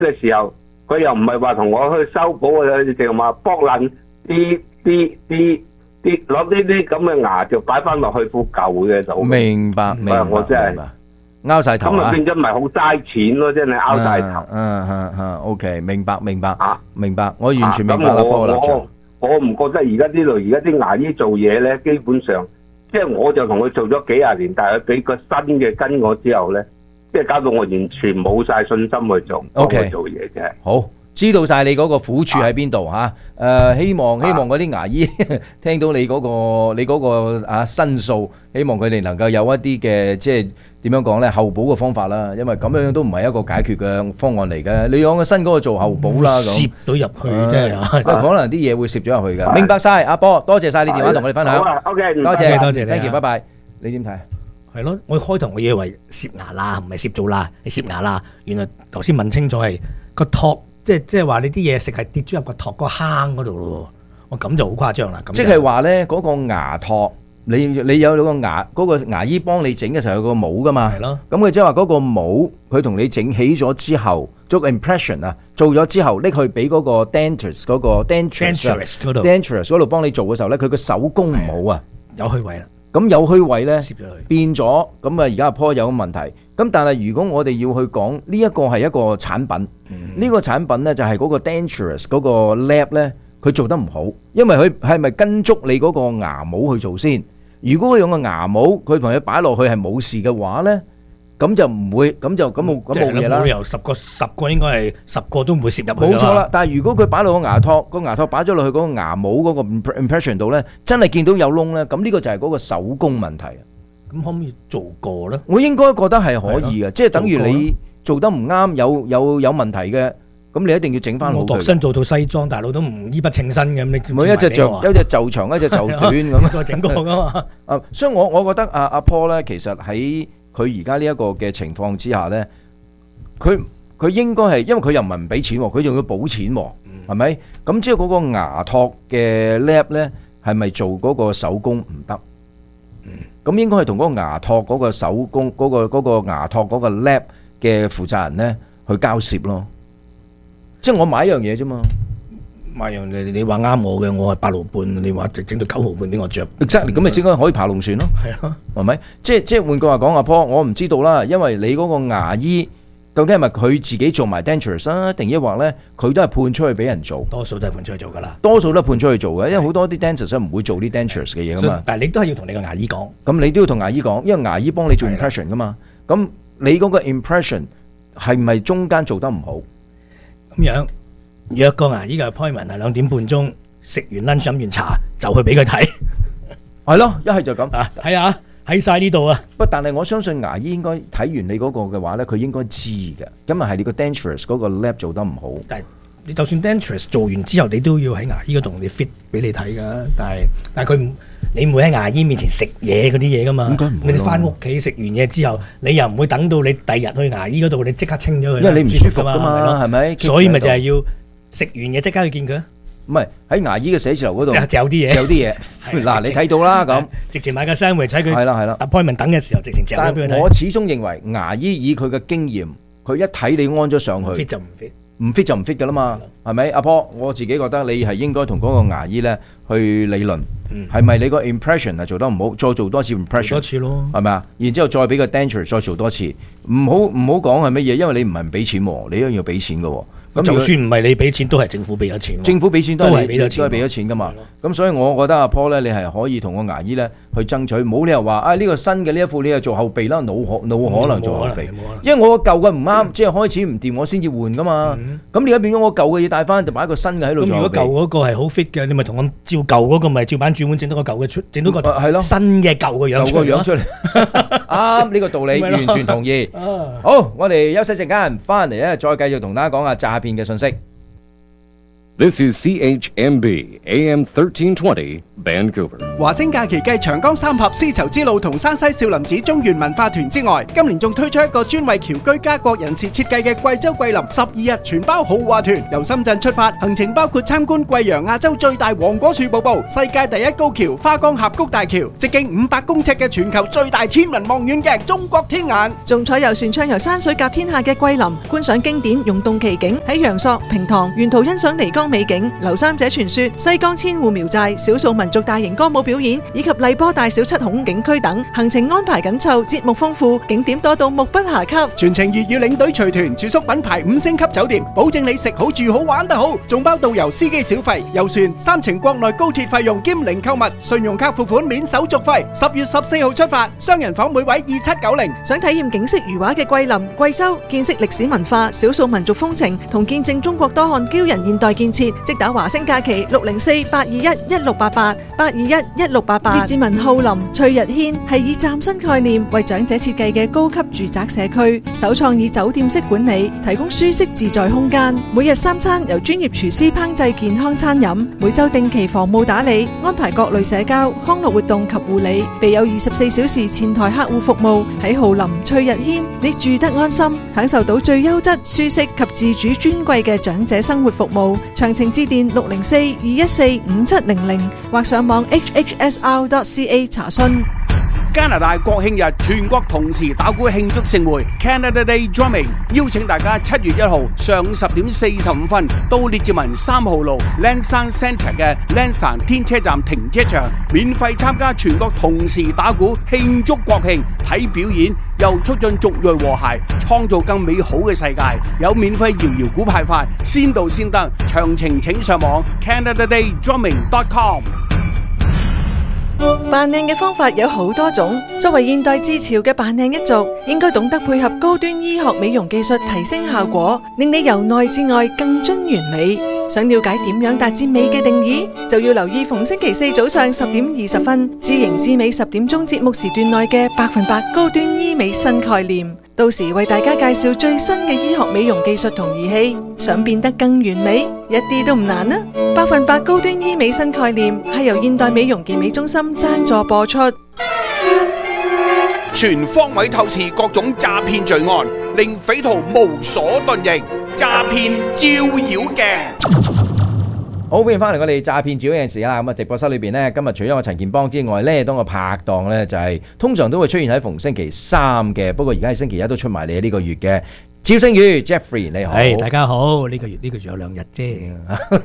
嘅時候，佢又唔係話同我去修補啊，淨係話剝爛啲攞呢啲咁嘅牙就擺翻落去副舊嘅度。 明白。 我真係拗晒頭咁啊，變咗咪好嘥錢咯，真係拗晒頭。 OK， 明白，我完全明白啦，波立場。 我唔覺得而家啲牙醫做嘢咧，基本上即係我就同佢做咗幾廿年，但係佢俾個新嘅跟我之後咧，即係搞到我完全冇晒信心去做 OK 做嘢啫。 好，知道晒你嗰個苦處喺邊度嚇？希望嗰啲牙醫聽到你嗰個申訴，希望佢哋能夠有一啲嘅即係點樣講咧後補嘅方法啦，因為咁樣都唔係一個解決嘅方案嚟嘅。你用個新嗰個做後補啦，咁攝到入去啫， 可能啲嘢會攝咗入去嘅。明白晒，阿波，多謝晒你電話同我哋分享。 好啊 ，OK， 多謝你 ，thank you，拜拜。你點睇？ 係咯，我開頭我以為攝牙啦，唔係攝做啦，你攝牙啦。原來頭先問清楚係個托，即係話你啲嘢食係跌咗入個托個坑嗰度咯。我咁就好誇張啦。 即係話咧，嗰個牙托。你有個牙嗰個牙醫幫你整嘅時候有個帽噶嘛？係咯。咁佢即係話嗰個帽，佢同你整起咗之後，做個 impression 啊，做咗之後拎去俾嗰個 dentist 嗰個 dentist 嗰度幫你做嘅時候咧，佢個手工唔好啊， 有虛位啦。 咁有虛位咧，變咗咁啊！而家阿 Paul 有個問題。咁但係如果我哋要去講呢一個係一個產品，呢個產品咧就係嗰個 dentist 嗰個 lab 咧。佢做得唔好，因為佢係咪跟足你嗰個牙帽去做先？如果佢用個牙帽，佢同佢擺落去係冇事嘅話咧，咁就唔會，咁冇嘢啦。 冇理由十個應該係10個都唔會攝入去。 冇錯啦，但係如果佢擺落個牙托擺咗落去嗰個牙帽嗰個 impression 度咧，真係見到有窿咧，咁呢個就係嗰個手工問題。 咁可唔可以做過咧？ 我應該覺得係可以嘅，即係等於你做得唔啱，有問題嘅。咁你一定要整翻好佢。我度身做套西裝，大佬都唔衣不稱身嘅，你每一隻袖長，一隻袖短咁。 再整過噶嘛？ 所以我覺得阿 Paul 咧，其實喺佢而家呢一個嘅情況之下咧，佢應該係因為佢又唔係唔俾錢，佢仲要補錢，係咪？咁即係嗰個牙托嘅 lab 咧，係咪做嗰個手工唔得？咁應該係同嗰個牙托嗰個手工嗰個牙托嗰個 lab 嘅負責人咧去交涉咯。即係我買一樣嘢啫嘛， 買樣你話啱我嘅，我係8毫半，你話整到9毫半俾我着。 exactly 咁咪應該可以爬龍船咯， 係啊， 係咪？即係換句話講，阿 Paul，我唔知道啦，因為你嗰個牙醫究竟係咪佢自己做埋 dentures 啊，定抑或咧佢都係判出去俾人做？ 多數都係判出去做噶啦， 多數都係判出去做嘅，因為好多啲 dentist 唔會做啲 dentures 嘅嘢噶嘛。 但係你都係要同你個牙醫講， 咁你都要同牙醫講，因為牙醫幫你做 impression 噶嘛。咁你嗰個 impression 係咪中間做得唔好？ 咁樣。約個牙醫嘅 appointment 係2點半鐘，食完 lunch 飲完茶就去俾佢睇， 係咯，一係就咁啊，睇下喺晒呢度啊。 不，但係我相信牙醫應該睇完你嗰個嘅話咧，佢應該知嘅。咁啊係你個 dentures 嗰個 lab 做得唔好。 但係你就算 dentures 做完之後，你都要喺牙醫嗰度你 fit 俾你睇噶。但係佢唔，你唔會喺牙醫面前食嘢嗰啲嘢噶嘛。應該唔會。你翻屋企食完嘢之後，你又唔會等到你第日去牙醫嗰度，你即刻清咗佢。 因為你唔舒服噶嘛，係咪？ 所以咪就係要。食完嘢即刻去見佢， 唔係喺牙醫嘅寫字樓嗰度， 就有啲嘢， 嗱你睇到啦咁， 直接買個 sandwich 喺佢係啦 appointment 等嘅時候，直情嚼咗俾佢睇。 我始終認為牙醫以佢嘅經驗，佢一睇你安咗上去 ，fit 就唔 fit， 唔 fit 就唔 fit 噶啦嘛，係咪？阿婆，我自己覺得你係應該同嗰個牙醫咧去理論，係咪你個 impression 係做得唔好，再做多次 impression， 多次咯， 係咪啊？然之後再俾個 denture 再做多次，唔好講係乜嘢，因為你唔係唔俾錢喎，你一樣要俾錢噶喎。 咁就算唔係你俾錢，都係政府俾咗錢。 政府俾錢都係俾咗錢噶嘛。咁所以我覺得阿 Paul 咧，你係可以同個牙醫咧去爭取，冇理由話呢個新嘅呢一副你係做後備啦，冇可能做後備，因為我個舊嘅唔啱，即係開始唔掂，我先至換噶嘛。咁而家變咗我舊嘅嘢帶翻，就買一個新嘅喺度做後備。咁如果舊嗰個係好 fit 嘅，你咪同我照舊嗰個咪照板煮碗整到個舊嘅出，整到個新嘅舊嘅樣出嚟。啱，呢個道理完全同意。好，我哋休息陣間，翻嚟咧再繼續同大家講下詐騙嘅信息。 This is CHMB AM 1320 Vancouver。 華星假期繼長江三峽絲綢之路同山西少林寺中原文化團之外，今年仲推出一個專為僑居家國人士設計嘅貴州桂林12日全包豪華團，由深圳出發，行程包括參觀貴陽亞洲最大黃果樹瀑布、世界第一高橋花崗峽谷大橋、直徑500公尺嘅全球最大天文望遠鏡中國天眼， 仲坐遊船暢遊山水甲天下嘅桂林，觀賞經典溶洞奇景，喺陽朔、平塘沿途欣賞漓江美景、劉三姐傳說、西江千戶苗寨、少數民族大型歌舞表演，以及荔波大小七孔景區等，行程安排緊湊，節目豐富，景點多到目不暇給。 全程粵語領隊隨團，住宿品牌5星級酒店，保證你食好住好玩得好，仲包導遊司機小費、遊船3程國內高鐵費用兼零購物，信用卡付款免手續費。10月14號出發，雙人房每位2790。 想體驗景色如畫嘅桂林、貴州，見識歷史文化、少數民族風情，同見證中國多項驕人現代建設，即打華星假期604-821-1688，821-1688。列治文浩林翠日軒係以嶄新概念為長者設計嘅高級住宅社區，首創以酒店式管理，提供舒適自在空間，每日3餐由專業廚師烹製健康餐飲，每週定期房務打理，安排各類社交、康樂活動及護理，備有24小時前台客戶服務。喺浩林翠日軒，你住得安心，享受到最優質、舒適及自主尊貴嘅長者生活服務。詳情致電604-214-5700或上網 hhsr.ca 查詢。 加拿大國慶日全國同時打鼓慶祝盛會 Canada Day Drumming， 邀請大家7月1號上午10點45分到列治文3號路 Lansdowne Centre 嘅 Lansdowne 天車站停車場，免費參加全國同時打鼓慶祝國慶，睇表演又促進族裔和諧，創造更美好嘅世界。有免費搖搖鼓派發，先到先得。詳情請上網 CanadaDayDrumming.com。 扮靚嘅方法有好多種，作為現代自潮嘅扮靚一族，應該懂得配合高端醫學美容技術提升效果，令你由內至外更臻完美。想了解點樣達至美嘅定義，就要留意逢星期4早上10點20分，知型知美10點鐘節目時段內嘅100%高端醫美新概念。到時為大家介紹最新嘅醫學美容技術同儀器，想變得更完美，一啲都唔難啊！100%高端醫美新概念係由現代美容健美中心贊助播出。 全方位透視各種詐騙罪案，令匪徒無所遁形。詐騙照妖鏡。 好，歡迎翻嚟我哋詐騙照妖鏡時啦。咁啊，直播室裏邊呢，今日除咗我陳健邦之外呢，當個拍檔呢，就係通常都會出現喺逢星期3嘅，不過而家係星期1都出埋嚟呢個月嘅。趙星宇 Jeffrey 你好， 大家好，呢個月仲有2日啫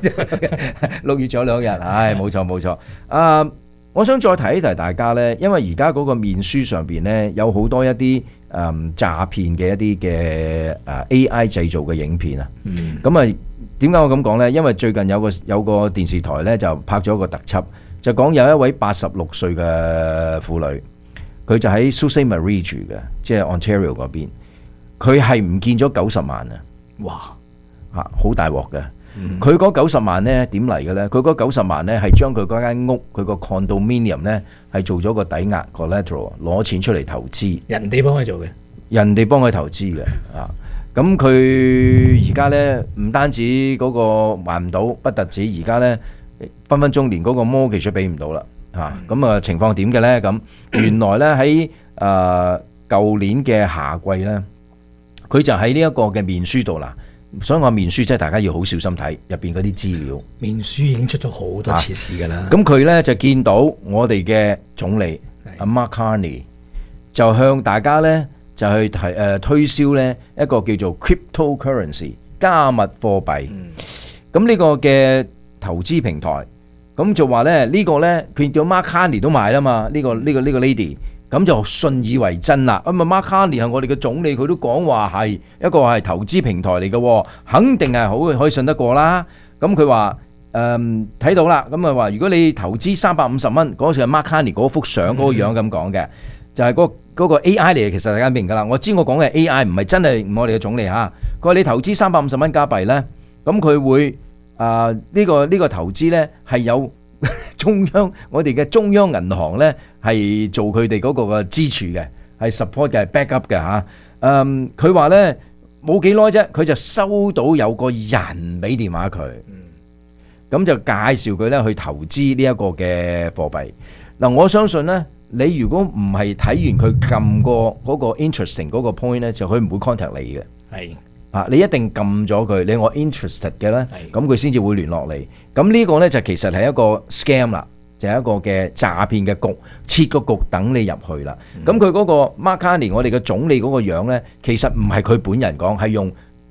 ，6月仲有2日，冇錯冇錯。我想再提一提大家呢，因為而家嗰個面書上邊呢，有好多一啲詐騙嘅一啲嘅AI 製造嘅影片啊。咁啊，點解我咁講呢？因為最近有個電視台呢，就拍咗一個特輯，就講有一位86歲嘅婦女，佢就喺 Sault Ste. Marie 住嘅，即係 Ontario 嗰邊，佢係唔見咗90萬啊！哇，好大鑊嘅。佢嗰90萬呢點嚟嘅呢？佢嗰90萬呢係將佢嗰間屋，佢個 condominium 呢係做咗個抵押 collateral， 攞錢出嚟投資。 人哋幫佢做嘅， 人哋幫佢投資嘅咁佢而家呢唔單止嗰個還唔到，不特止而家呢分分鐘連嗰個 mortgage 都俾唔到啦咁情況點嘅呢？咁原來呢喺舊年嘅夏季呢，佢就喺呢一個嘅面書度啦。所以我面書即係大家要好小心睇入邊嗰啲資料。面書已經出咗好多次事㗎啦。咁佢呢就見到我哋嘅總理阿 Mark Carney 就向大家呢就去推銷呢一個叫做 cryptocurrency 加密貨幣。咁呢個嘅投資平台，咁就話呢呢個呢佢叫 Mark Carney 都買啦嘛。呢個 lady。咁就信以為真啦。咁啊 Mark Carney 係我哋嘅總理，佢都講話係一個係投資平台嚟嘅，肯定係好可以信得過啦。咁佢話睇到啦，咁啊話如果你投資350蚊，嗰時係 Mark Carney 嗰幅相嗰個樣咁講嘅，就係嗰個 AI 嚟嘅。其實大家明㗎啦，我知我講嘅係 AI，唔係真係我哋嘅總理嚇。佢話你投資350蚊加幣咧，咁佢會呢個投資咧係有。我哋嘅中央銀行呢係做佢哋嗰個嘅支柱嘅，係 support 嘅，係 back up 嘅嚇。佢話呢冇幾耐啫，佢就收到有個人俾電話佢， 咁就介紹佢咧去投資呢一個嘅貨幣。嗱，我相信咧，你如果唔係睇完佢撳過嗰個 interesting 嗰個 point 咧，就佢唔會 contact 你嘅。 係啊，你一定撳咗佢，你我 interested 嘅咧，咁佢先至會聯絡你。咁呢個咧就其實係一個 scam 啦，就係一個嘅詐騙嘅局，設個局等你入去啦。咁佢嗰個 Mark Carney 我哋嘅總理嗰個樣咧，其實唔係佢本人講，係用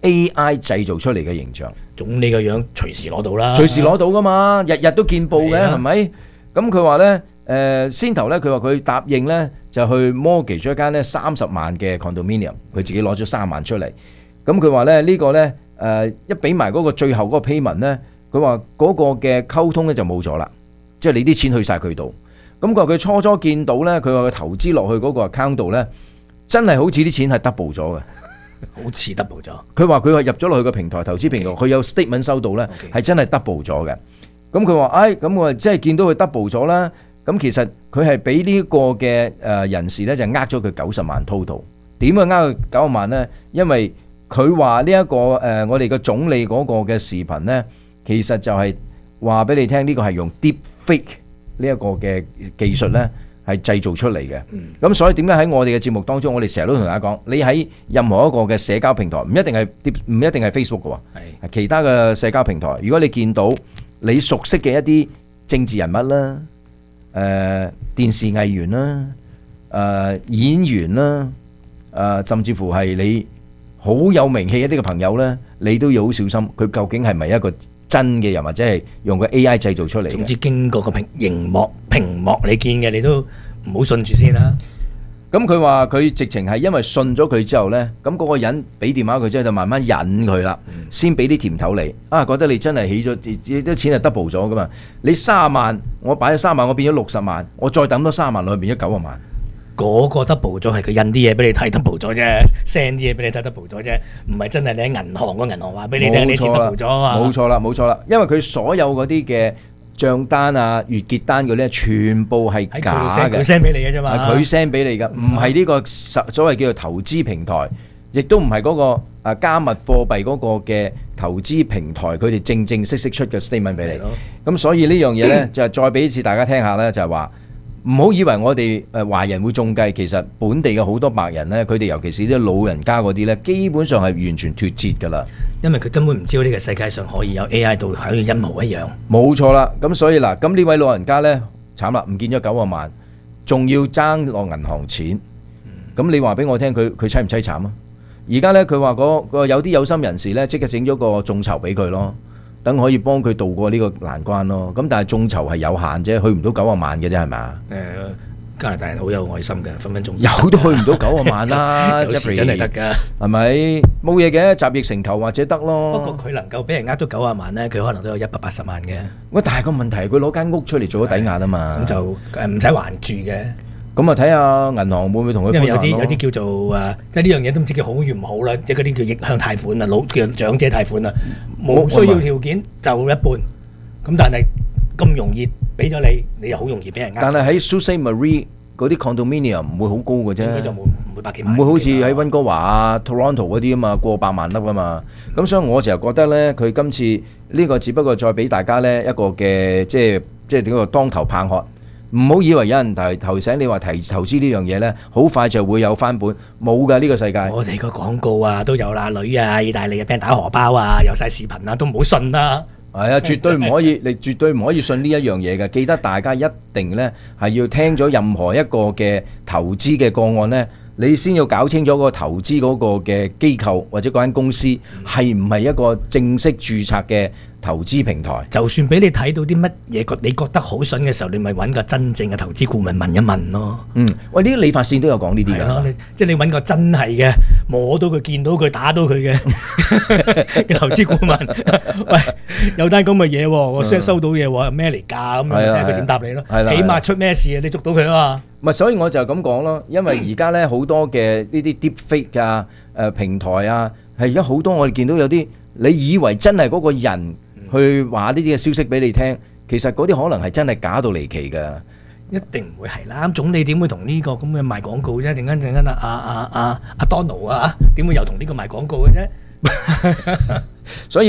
AI 製造出嚟嘅形象。 總理個樣隨時攞到啦， 隨時攞到噶嘛，日日都見報嘅，係咪？咁佢話咧，先頭咧，佢話佢答應咧就去 mortgage 咗一間咧30萬嘅 condominium， 佢自己攞咗30萬出嚟。咁佢話咧呢個咧一俾埋嗰個最後嗰個 payment 咧，佢話嗰個嘅溝通咧就冇咗啦，即係你啲錢去晒佢度。咁佢話佢初見到咧，佢話佢投資落去嗰個 account 度咧，真係好似啲錢係 double 咗嘅。 好似 double 咗， 佢話佢話入咗落去個平台投資平台，佢有 statement 收到咧，係真係 double 咗嘅。咁佢話，咁我即係見到佢 double 咗啦。咁其實佢係俾呢個嘅人士咧，就呃咗佢90萬 total。點解呃佢90萬咧？因為佢話呢一個我哋嘅總理嗰個嘅視頻咧，其實就係話俾你聽，呢個係用 deep fake 呢一個嘅技術咧。係製造出嚟嘅，咁所以點解喺我哋嘅節目當中，我哋成日都同大家講，你喺任何一個嘅社交平台，唔一定係 Facebook 嘅喎，係其他嘅社交平台。如果你見到你熟悉嘅一啲政治人物啦、電視藝員啦、演員啦、甚至乎係你好有名氣一啲嘅朋友咧，你都要好小心，佢究竟係咪一個真嘅人，或者係用個 AI 製造出嚟嘅。 總之經過個屏幕你見嘅，你都唔好信住先啦。 咁佢話佢直情係因為信咗佢之後呢，咁嗰個人俾電話佢之後就慢慢引佢啦，先俾啲甜頭你。覺得你真係起咗啲錢係 double 咗噶嘛？你30萬，我擺咗3萬，我變咗60萬，我再抌多3萬落去，變咗90萬。 嗰個 double 咗係佢印啲嘢俾你睇 double 咗啫 ，send 啲嘢俾你睇 double 咗啫，唔係真係你喺銀行個銀行話俾你聽你錢 double 咗啊嘛。 冇錯啦，因為佢所有嗰啲嘅帳單啊、月結單嗰啲全部係假嘅， 佢 send 俾你嘅啫嘛。 佢 send 俾你㗎，唔係呢個所謂叫做投資平台，亦都唔係嗰個加密貨幣嗰個嘅投資平台，佢哋正式出嘅 statement 俾你。咁所以呢樣嘢呢，就係再俾一次大家聽下呢，就係話。唔好以為我哋華人會中計，其實本地嘅好多白人呢，佢哋尤其是啲老人家嗰啲呢，基本上係完全脫節㗎啦。 因為佢根本唔知道呢個世界上可以有 AI 到可以一模一樣。冇錯啦，咁所以嗱，咁呢位老人家呢，慘啦，唔見咗90萬，仲要爭落銀行錢。咁你話俾我聽，佢凄唔凄慘啊？而家呢，佢話個有啲有心人士呢，即刻整咗個眾籌俾佢咯。等可以幫佢渡過呢個難關咯，咁但係眾籌係有限啫，去唔到90萬嘅啫，係咪啊？ 加拿大人好有愛心嘅，分分鐘有都去唔到90萬啦， 有時真係得㗎， 係咪？冇嘢嘅，集腋成裘或者得咯。 不過佢能夠俾人呃咗90萬咧，佢可能都有180萬嘅。 喂，但係個問題係佢攞間屋出嚟做咗抵押啊嘛， 咁就唔使還住嘅。 咁啊，睇下銀行會唔會同佢分享咯？ 因為有啲叫做即係呢樣嘢都唔知叫好與唔好啦，即係嗰啲叫逆向貸款啊，叫長者貸款啊，冇需要條件就一半，咁但係咁容易俾咗你，你又好容易俾人呃。 但係喺 Sault Ste. Marie 嗰啲 condominium 唔會好高嘅啫， 應該就唔會百幾萬， 唔會好似喺溫哥華啊、Toronto 嗰啲啊嘛，過百萬粒啊嘛。咁所以我就覺得咧，佢今次呢個只不過再俾大家咧一個嘅即係點講當頭棒喝。唔好以為有人提醒你話投資呢樣嘢呢，好快就會有翻本，冇㗎呢個世界。 我哋個廣告啊都有啦，女啊、意大利啊俾人打荷包啊，有晒視頻啊，都唔好信啦。 係啊，絕對唔可以，你絕對唔可以信呢一樣嘢嘅。記得大家一定呢係要聽咗任何一個嘅投資嘅個案呢，你先要搞清楚個投資嗰個嘅機構或者嗰間公司係唔係一個正式註冊嘅投資平台。 就算俾你睇到啲乜嘢，你覺得好筍嘅時候，你咪揾個真正嘅投資顧問問一問咯。 喂，呢啲理髮線都有講呢啲㗎。 即係你揾個真係嘅，摸到佢、見到佢、打到佢嘅投資顧問。喂，有單咁嘅嘢喎，我收到嘢喎，咩嚟㗎？咁樣睇佢點答你咯。起碼出咩事你捉到佢啊嘛。 唔係，所以我就咁講咯，因為而家咧好多嘅呢啲 deepfake 啊、平台啊，係而家好多我哋見到有啲，你以為真係嗰個人去話呢啲嘅消息俾你聽，其實嗰啲可能係真係假到離奇㗎。 一定唔會係啦，總理點會同呢個咁嘅賣廣告啫？陣間阿 Donald 啊，點會又同呢個賣廣告嘅啫？ 所以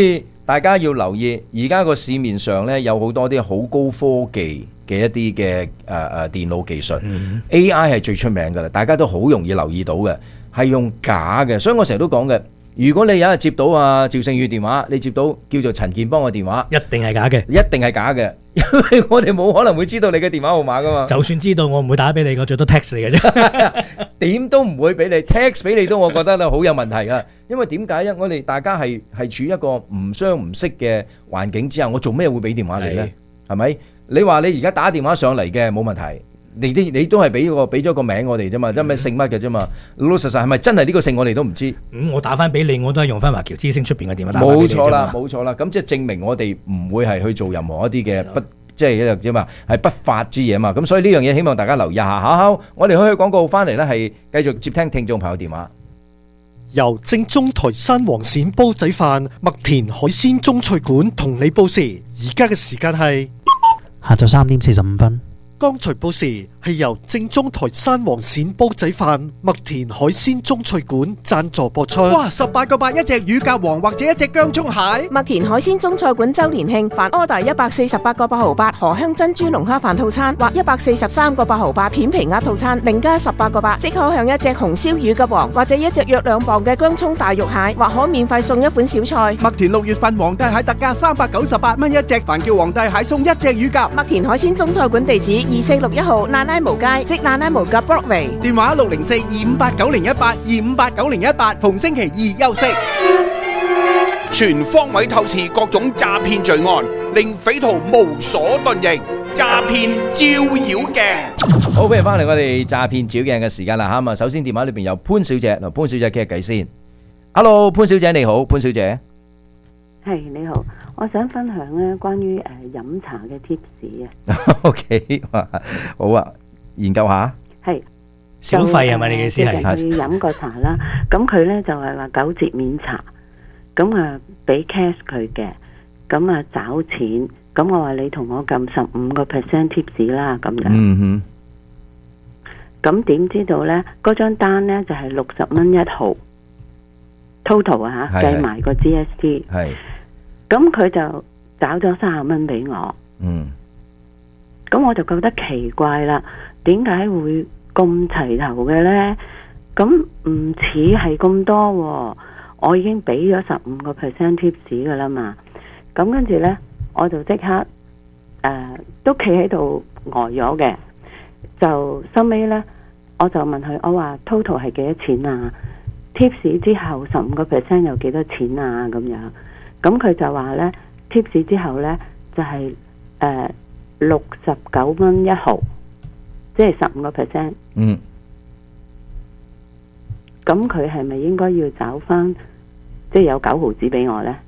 大家要留意，而家個市面上咧有好多啲好高科技嘅一啲嘅電腦技術，AI 係最出名㗎啦，大家都好容易留意到嘅，係用假嘅，所以我成日都講嘅。如果你有一日接到趙勝宇電話，你接到叫做陳健邦嘅電話， 一定係假嘅， 一定係假嘅，因為我哋冇可能會知道你嘅電話號碼噶嘛。 就算知道，我唔會打俾你，我最多 text 你嘅啫， 點都唔會俾你 text 俾你都，我覺得咧好有問題噶。因為點解？我哋大家係處於一個唔相唔識嘅環境之下，我做咩會俾電話你呢？係咪？你話你而家打電話上嚟嘅冇問題。你都係俾咗個名我哋啫嘛，即係咩姓乜嘅啫嘛，老老實實係咪真係呢個姓我哋都唔知。我打翻俾你，我都係用翻華僑之星出邊嘅電話打翻俾你啫嘛。冇錯啦，咁即係證明我哋唔會係去做任何一啲嘅即係一樣啫嘛，係不法之嘢嘛。咁所以呢樣嘢希望大家留意下。好，我哋去廣告翻嚟咧，係繼續接聽聽眾朋友電話。 由正宗台山黃鱔煲仔飯、麥田海鮮中菜館同你報時，而家嘅時間係下晝3:45。 剛才報時係由正宗台山黃鱔煲仔飯、麥田海鮮中菜館贊助播出。 哇！18個8一隻乳鴿王或者一隻薑蔥蟹。 麥田海鮮中菜館周年慶，凡 order 148個8毫8荷香珍珠龍蝦飯套餐或143個8毫8片皮鴨套餐，另加18個8，即可享一隻紅燒乳鴿王或者一隻約2磅嘅薑蔥大肉蟹，或可免費送一款小菜。 麥田6月份皇帝蟹特價398蚊一隻，凡叫皇帝蟹送一隻乳鴿。 麥田海鮮中菜館地址2461號蘭拉無街，即蘭拉無夾 Broadway。 電話604-2589018，2589018，逢星期二休息。 全方位透視各種詐騙罪案，令匪徒無所遁形。詐騙照妖鏡。 好，歡迎翻嚟我哋詐騙照鏡嘅時間啦嚇。咁啊，首先電話裏邊有潘小姐，嗱，潘小姐傾下偈先。Hello， 潘小姐你好，潘小姐。 係你好，我想分享咧關於飲茶嘅 tips 啊。 OK， 好啊，研究下。係小費係咪？你嘅意思係？ 去飲個茶啦，咁佢咧就係話9折免茶，咁啊俾 cash 佢嘅，咁啊找錢，咁我話你同我撳15% tips 啦，咁樣。嗯哼。咁點知道咧？嗰張單咧就係60蚊1毫 total 啊嚇，計埋個 GST。係。咁佢就找咗30蚊俾我。嗯。咁我就覺得奇怪啦，點解會咁齊頭嘅呢？咁唔似係咁多喎，我已經俾咗15% tips 噶啦嘛。咁跟住呢，我就即刻都企喺度呆咗嘅。就收尾呢，我就問佢，我話 total 係幾多錢啊 ？tips 之後15% 有幾多錢啊？咁樣。咁佢就話呢 tips 之後呢，就係69蚊1毫，即係15%。嗯。咁佢係咪應該要找翻，即係有9毫子俾我呢？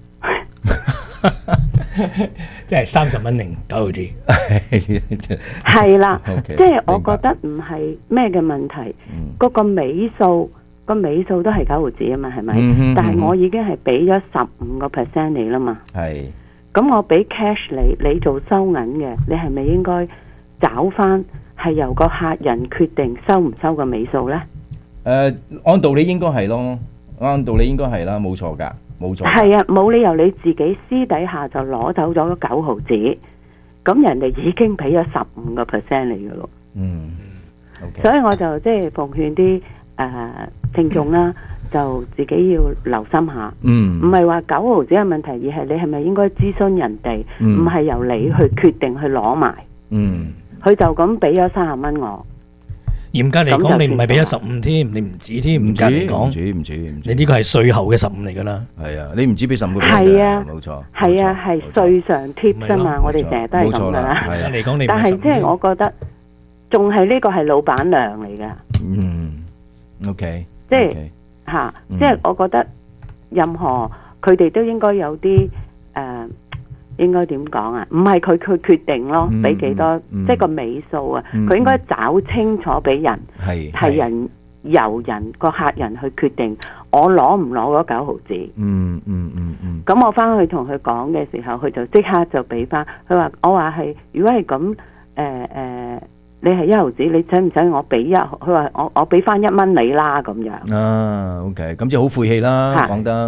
即係30蚊零9毫子。 係啦，即係我覺得唔係咩嘅問題，嗰個尾數。個尾數都係9毫子啊嘛，係咪？但係我已經係俾咗15% 你啦嘛。係。咁我俾 cash 你做收銀嘅，你係咪應該找翻係由個客人決定收唔收個尾數呢？ 按道理應該係咯，按道理應該係啦，冇錯㗎，冇錯。 係啊，冇理由你自己私底下就攞走咗9毫子，咁人哋已經俾咗15% 你㗎咯。嗯。Okay. 所以我就即係奉勸啲聽眾啦，就自己要留心下，唔係話9毫子嘅問題，而係你係咪應該諮詢人哋，唔係由你去決定去攞埋。佢就咁俾咗30蚊我。 嚴格嚟講，你唔係俾咗15添，你唔止添。唔止，唔止。你呢個係稅後嘅15嚟㗎啦。 係啊，你唔止俾15%。 係啊， 冇錯。 係啊，係稅上 tip 啫嘛，我哋成日都係咁㗎啦。 係啊，嚟講你。 但係即係我覺得，仲係呢個係老闆娘嚟㗎。 OK。 即係嚇，即係我覺得任何佢哋都應該有啲應該點講啊？唔係佢決定咯，俾幾多，即係個尾數啊！佢應該找清楚俾人，係人由人個客人去決定，我攞唔攞嗰9毫子？咁我翻去同佢講嘅時候，佢就即刻就俾翻。佢話：我話係，如果係咁你係1毫子，你使唔使我俾1？佢話我俾翻1蚊你啦咁樣。 OK，咁就好晦氣啦，講得好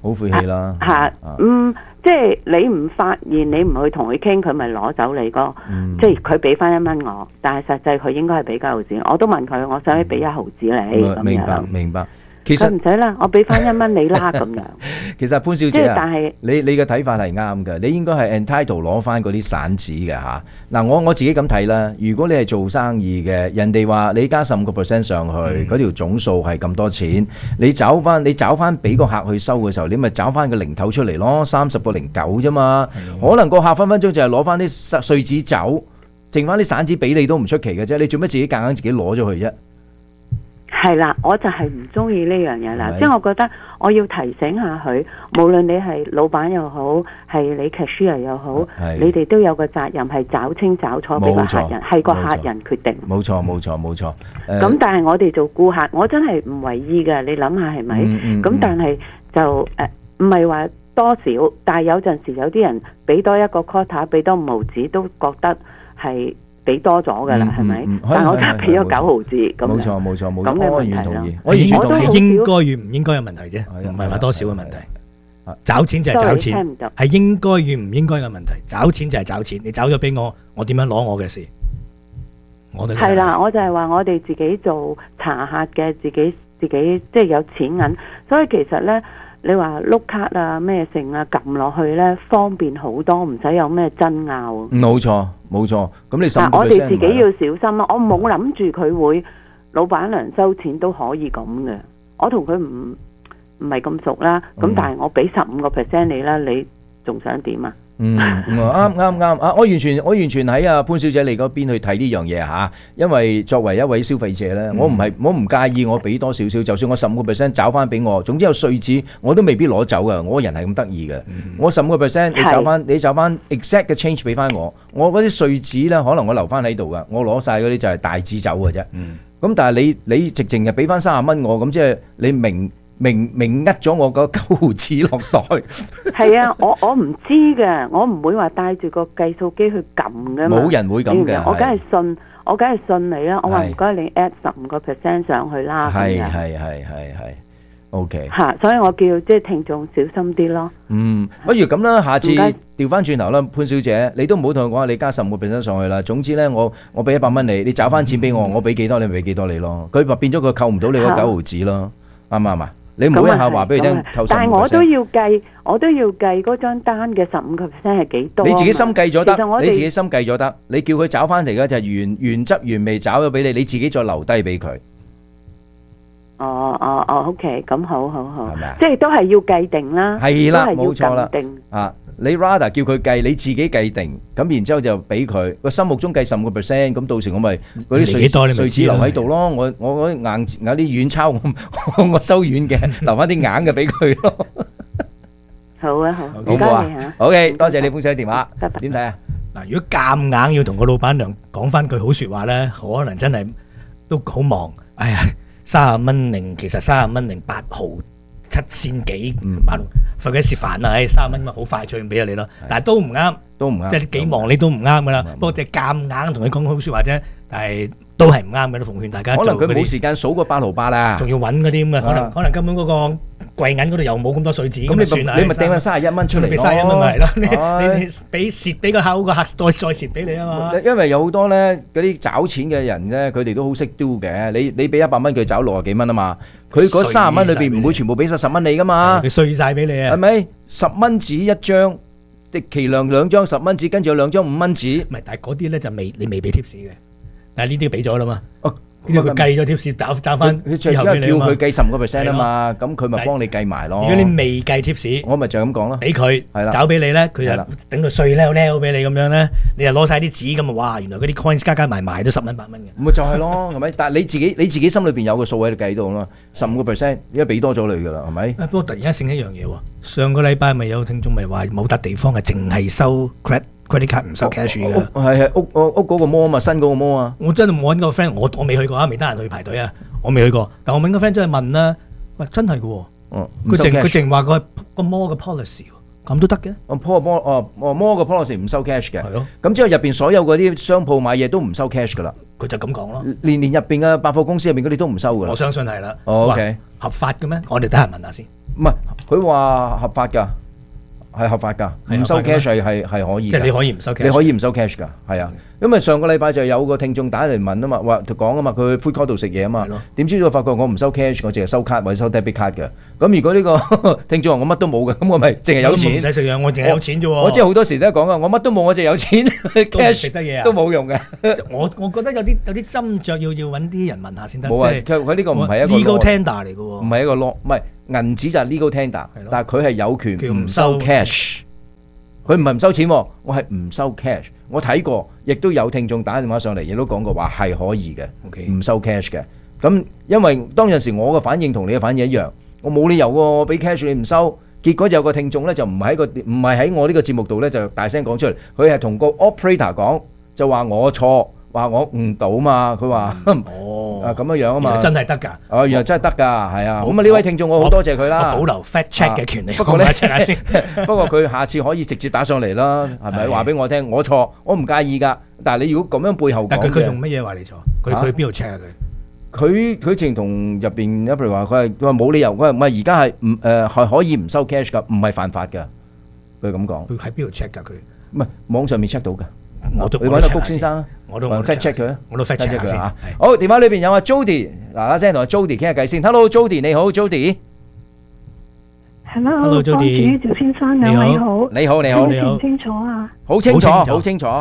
好晦氣啦。 即係你唔發現，你唔去同佢傾，佢咪攞走你個，即係佢俾翻1蚊我，但係實際佢應該係俾9毫子。我都問佢，我想俾1毫子你咁樣。 明白。其實唔使啦，我俾翻1蚊你啦咁樣。 其實潘小姐但係你嘅睇法係啱嘅，你應該係 entitled 攞翻嗰啲散紙嘅嚇。嗱，我自己咁睇啦，如果你係做生意嘅，人哋話你加15% 上去，嗰條總數係咁多錢，你找翻俾個客去收嘅時候，你咪找翻個零頭出嚟咯，30個09啫嘛。可能個客分分鐘就係攞翻啲碎紙走，剩翻啲散紙俾你都唔出奇嘅啫。你做咩自己夾硬自己攞咗佢啫？ 係啦，我就係唔中意呢樣嘢啦，即係我覺得我要提醒下佢，無論你係老闆又好，係你 cashier 又好，你哋都有個責任係找清找錯俾個客人，係個客人決定。冇錯。咁但係我哋做顧客，我真係唔為意嘅，你諗下係咪？咁但係就唔係話多少，但係有陣時有啲人俾多一個 quota， 俾多5毫子都覺得係俾多咗㗎啦，係咪？但係我真係俾咗9毫子咁。 冇錯， 咁嘅問題咯。 我完全同意，應該與唔應該嘅問題啫，唔係話多少嘅問題。找錢就係找錢，係應該與唔應該嘅問題。找錢就係找錢，你找咗俾我，我點樣攞我嘅事？ 係啦，我就係話我哋自己做查客嘅，自己即係有錢銀，所以其實咧。你話碌卡啊咩成啊撳落去咧方便好多，唔使有咩爭拗。冇錯，咁你15% 我哋自己要小心啊！我冇諗住佢會老闆娘收錢都可以咁嘅。我同佢唔係咁熟啦，咁但係我俾15% 你啦，你仲想點啊？ 啱啊！我完全喺阿潘小姐你嗰邊去睇呢樣嘢嚇，因為作為一位消費者咧，我唔介意我俾多少少，就算我15%找翻俾我，總之有稅紙我都未必攞走噶。我人係咁得意嘅，我15%你找翻 exact 嘅 change 俾翻我嗰啲稅紙咧可能我留翻喺度噶，我攞晒嗰啲就係大紙走嘅啫。咁但係你直情係俾翻30蚊我，咁即係你明呃咗我個9毫子落袋。係啊，我唔知嘅，我唔會話帶住個計數機去撳嘅嘛。 冇人會咁嘅。 我梗係信你啦。我話唔該你 add 15% 上去啦。係。OK。所以我叫即係聽眾小心啲咯。 不如咁啦，下次調翻轉頭啦，潘小姐，你都唔好同佢講話你加15% 上去啦。總之咧，我俾100蚊你找翻錢俾我，我俾幾多你咪俾幾多你咯。佢變咗佢扣唔到你嗰9毫子咯，啱唔啱啊？你唔好一下話俾佢聽扣15%。 但係我都要計嗰張單嘅15% 係幾多？ 你自己心計咗得，你叫佢找翻嚟嘅就係原汁原味找咗俾你，你自己再留低俾佢。 OK， 咁好，係咪啊？即係都係要計定啦。係啦，冇錯啦。 你 rather 叫佢計，你自己計定，咁然之後就俾佢個心目中計15%，咁到時我咪嗰啲稅紙留喺度咯。我嗰啲硬有啲軟鈔，我收軟嘅，留翻啲硬嘅俾佢咯。 好啊，好，唔該你嚇。 OK，多謝你潘小姐電話。點睇啊？ 嗱，如果夾硬要同個老闆娘講翻句好説話咧，可能真係都好忙。哎呀，30蚊零，其實30蚊零8毫。7仙幾萬，費鬼事煩啊！30蚊咪好快脆俾咗你咯，但係都唔啱，即係你幾忙你都唔啱噶啦。不過即係夾硬同你講好説話啫，但係都係唔啱嘅。都奉勸大家。 可能佢冇時間數個8毫8啦， 仲要揾嗰啲咁嘅，可能根本嗰個櫃銀嗰度又冇咁多稅紙，咁算啦。 你咪掟翻31蚊出嚟咯， 俾31蚊咪係咯。你俾蝕俾個客，個客再蝕俾你啊嘛。 因為有好多咧嗰啲找錢嘅人咧，佢哋都好識 do 嘅。你俾100蚊佢找60幾蚊啊嘛。佢嗰30蚊裏邊唔會全部俾晒10蚊你噶嘛， 佢碎晒俾你啊， 係咪？10蚊紙一張，極其量2張10蚊紙，跟住有2張5蚊紙。 唔係，但係嗰啲咧就你未俾 tips 嘅，但係呢啲俾咗啦嘛。因為佢計咗貼士找翻之後俾你啊嘛，叫佢計15% 啊嘛，咁佢咪幫你計埋咯。如果你未計貼士，我咪就咁講咯。俾佢找俾你咧，佢就頂到碎溜溜俾你咁樣咧，你就攞晒啲紙咁啊！哇，原來嗰啲 coins 加埋埋都10蚊8蚊嘅。 咪就係咯，係咪？但係你自己心裏邊有個數喺度計到啦，15%，因為俾多咗你噶啦，係咪？ 不過突然間醒一樣嘢喎，上個禮拜咪有聽眾咪話冇笪地方係淨係收 credit card 唔收 cash 嘅， 係屋嗰個摩啊嘛，新嗰個摩啊。 我真係冇揾個 friend，我未去過啊，未得閒去排隊啊，我未去過。但我揾個 friend 真係問啦，喂，真係嘅喎，佢淨話個摩嘅 policy， 咁都得嘅。 摩個 policy 唔收 cash 嘅。 係咯。 咁之後入邊所有嗰啲商鋪買嘢都唔收 cash 噶啦。 佢就咁講咯。 連入邊嘅百貨公司入邊嗰啲都唔收噶啦。 我相信係啦。 OK。 合法嘅咩？我哋等下問下先。 唔係，佢話合法㗎。係合法㗎，唔收 cash 係可以。 即係你可以唔收 cash， 你可以唔收 cash 㗎，係啊。因為上個禮拜就有個聽眾打嚟問啊嘛，話講啊嘛，佢去 food court 度食嘢啊嘛。點知我發覺我唔收 cash，我淨係收卡或者收 debit card 嘅。咁如果呢個聽眾話我乜都冇嘅，咁我咪淨係有錢。 唔使食嘢，我淨係有錢啫喎。 我即係好多時都講啊，我乜都冇，我淨係有錢 ，cash 食得嘢啊， 都冇用嘅。 我覺得有啲斟酌要揾啲人問下先得。 冇啊，佢呢個唔係一個 legal tender 嚟嘅喎， 唔係一個 law， 唔係銀紙就係 legal tender，但係佢係有權唔收 cash。佢唔係唔收錢，我係唔收 cash。我睇過，亦都有聽眾打電話上嚟，亦都講過話係可以嘅，唔收 cash 嘅。咁因為當陣時我嘅反應同你嘅反應一樣，我冇理由喎，我俾 cash 你唔收。結果就有個聽眾咧就唔係喺我呢個節目度咧就大聲講出嚟，佢係同個 operator 講，就話我錯。話我誤導嘛，佢話咁樣啊嘛， 真係得㗎， 原來真係得㗎，係啊，咁啊呢位聽眾我好多謝佢啦， 我保留 fact check 嘅權利， 不過咧 check 下先， 不過佢下次可以直接打上嚟啦，係咪話俾我聽我錯，我唔介意㗎，但係你如果咁樣背後講嘅， 但佢用乜嘢話你錯？佢邊度 check 啊佢？佢淨同入邊，譬如話佢話冇理由，佢話唔係而家係係可以唔收 cash 㗎，唔係犯法㗎，佢咁講。 佢喺邊度 check 㗎？佢唔係網上面 check 到㗎。你揾阿谷先生， 我都 fact check 佢， 我都 fact check 佢嚇。 好，電話裏邊有阿 Jody，嗱聲同阿 Jody 傾下偈先。Hello Jody，你好 Jody。 Hello Jody，趙先生兩位好。 你好， 清唔清楚啊？ 好清楚，好清楚。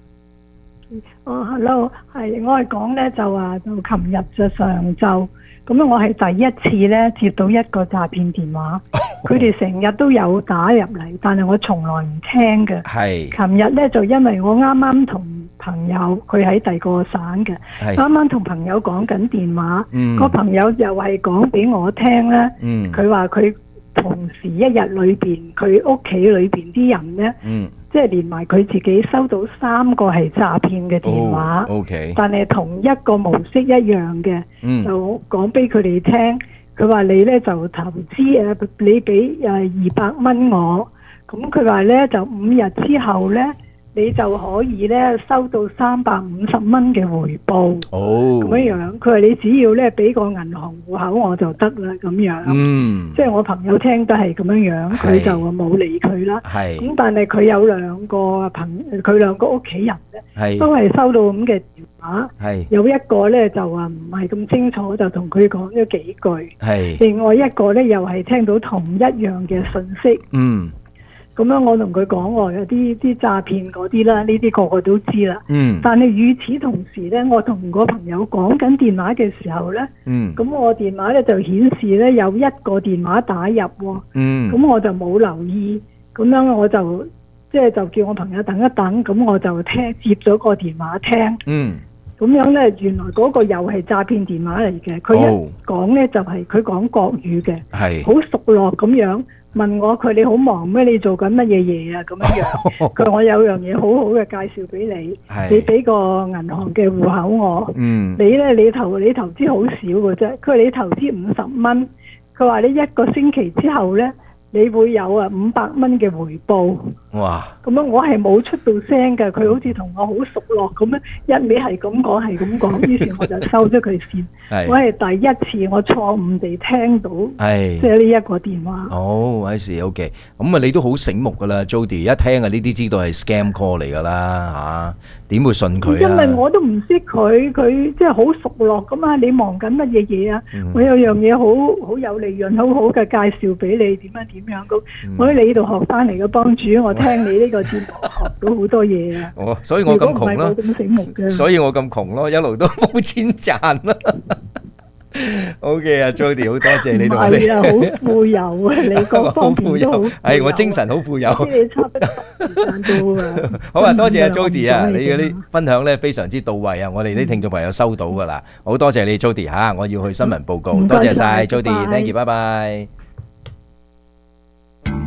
Hello，係我係講咧就話就琴日就上晝。咁我係第一次咧接到一個詐騙電話，佢哋成日都有打入嚟，但係我從來唔聽嘅。係。琴日咧就因為我啱啱同朋友，佢喺第二個省嘅，啱啱同朋友講緊電話，個朋友又係講俾我聽咧，佢話佢同時一日裏邊，佢屋企裏邊啲人咧，即係連埋佢自己收到3個係詐騙嘅電話，但係同一個模式一樣嘅，就講俾佢哋聽。佢話你咧就投資你俾200蚊我，咁佢話咧就5日之後咧，你就可以咧收到350蚊嘅回報。咁樣，佢話你只要咧俾個銀行戶口我就得啦，咁樣。即係我朋友聽都係咁樣，佢就冇理佢啦。咁但係佢有兩個佢兩個屋企人咧，都係收到咁嘅電話。有一個咧就話唔係咁清楚，就同佢講咗幾句。另外一個咧又係聽到同一樣嘅信息。咁樣我同佢講喎，有啲詐騙嗰啲啦，呢啲個個都知啦。但係與此同時咧，我同個朋友講緊電話嘅時候咧，咁我電話咧就顯示咧有一個電話打入喎。咁我就冇留意，咁樣我就就叫我朋友等一等，咁我就接咗個電話聽。咁樣咧，原來嗰個又係詐騙電話嚟嘅。佢一講咧就係佢講國語嘅，好熟絡咁樣。問我佢你好忙咩？你做緊乜嘢嘢啊？咁樣佢話我有樣嘢好好嘅介紹俾你，你俾個銀行嘅戶口我。你咧你投資好少嘅啫。佢話你投資50蚊，佢話你一個星期之後咧，你會有500蚊嘅回報。哇！咁樣我係冇出到聲嘅，佢好似同我好熟絡咁樣，一味係咁講係咁講，於是我就收咗佢線。我係第一次我錯誤地聽到，即係呢一個電話。 I see, OK。咁你都好醒目噶啦 ，Jody， 一聽呢啲知道係 scam call 嚟噶啦嚇，點會信佢啊？ 因為我都唔識佢即係好熟絡噶嘛。你忙緊乜嘢嘢啊？我有樣嘢好有利潤、好好嘅介紹俾你，點樣咁？我喺你呢度學翻嚟嘅幫主，我聽你呢個節目學到好多嘢啊！ 所以我咁窮咯， 咁醒目嘅， 所以我咁窮咯，一路都冇錢賺啦。OK 啊 ，Jody， 好多謝你同我哋。 係啊，好富有啊！你各方面都好富有。 係我精神好富有。 你差不多賺到啊！ 好啊，多謝啊 Jody 啊，你嗰啲分享咧非常之到位啊！我哋啲聽眾朋友收到噶啦，好多謝你 Jody 嚇，我要去新聞報告，多謝晒 Jody，Thank you，拜拜。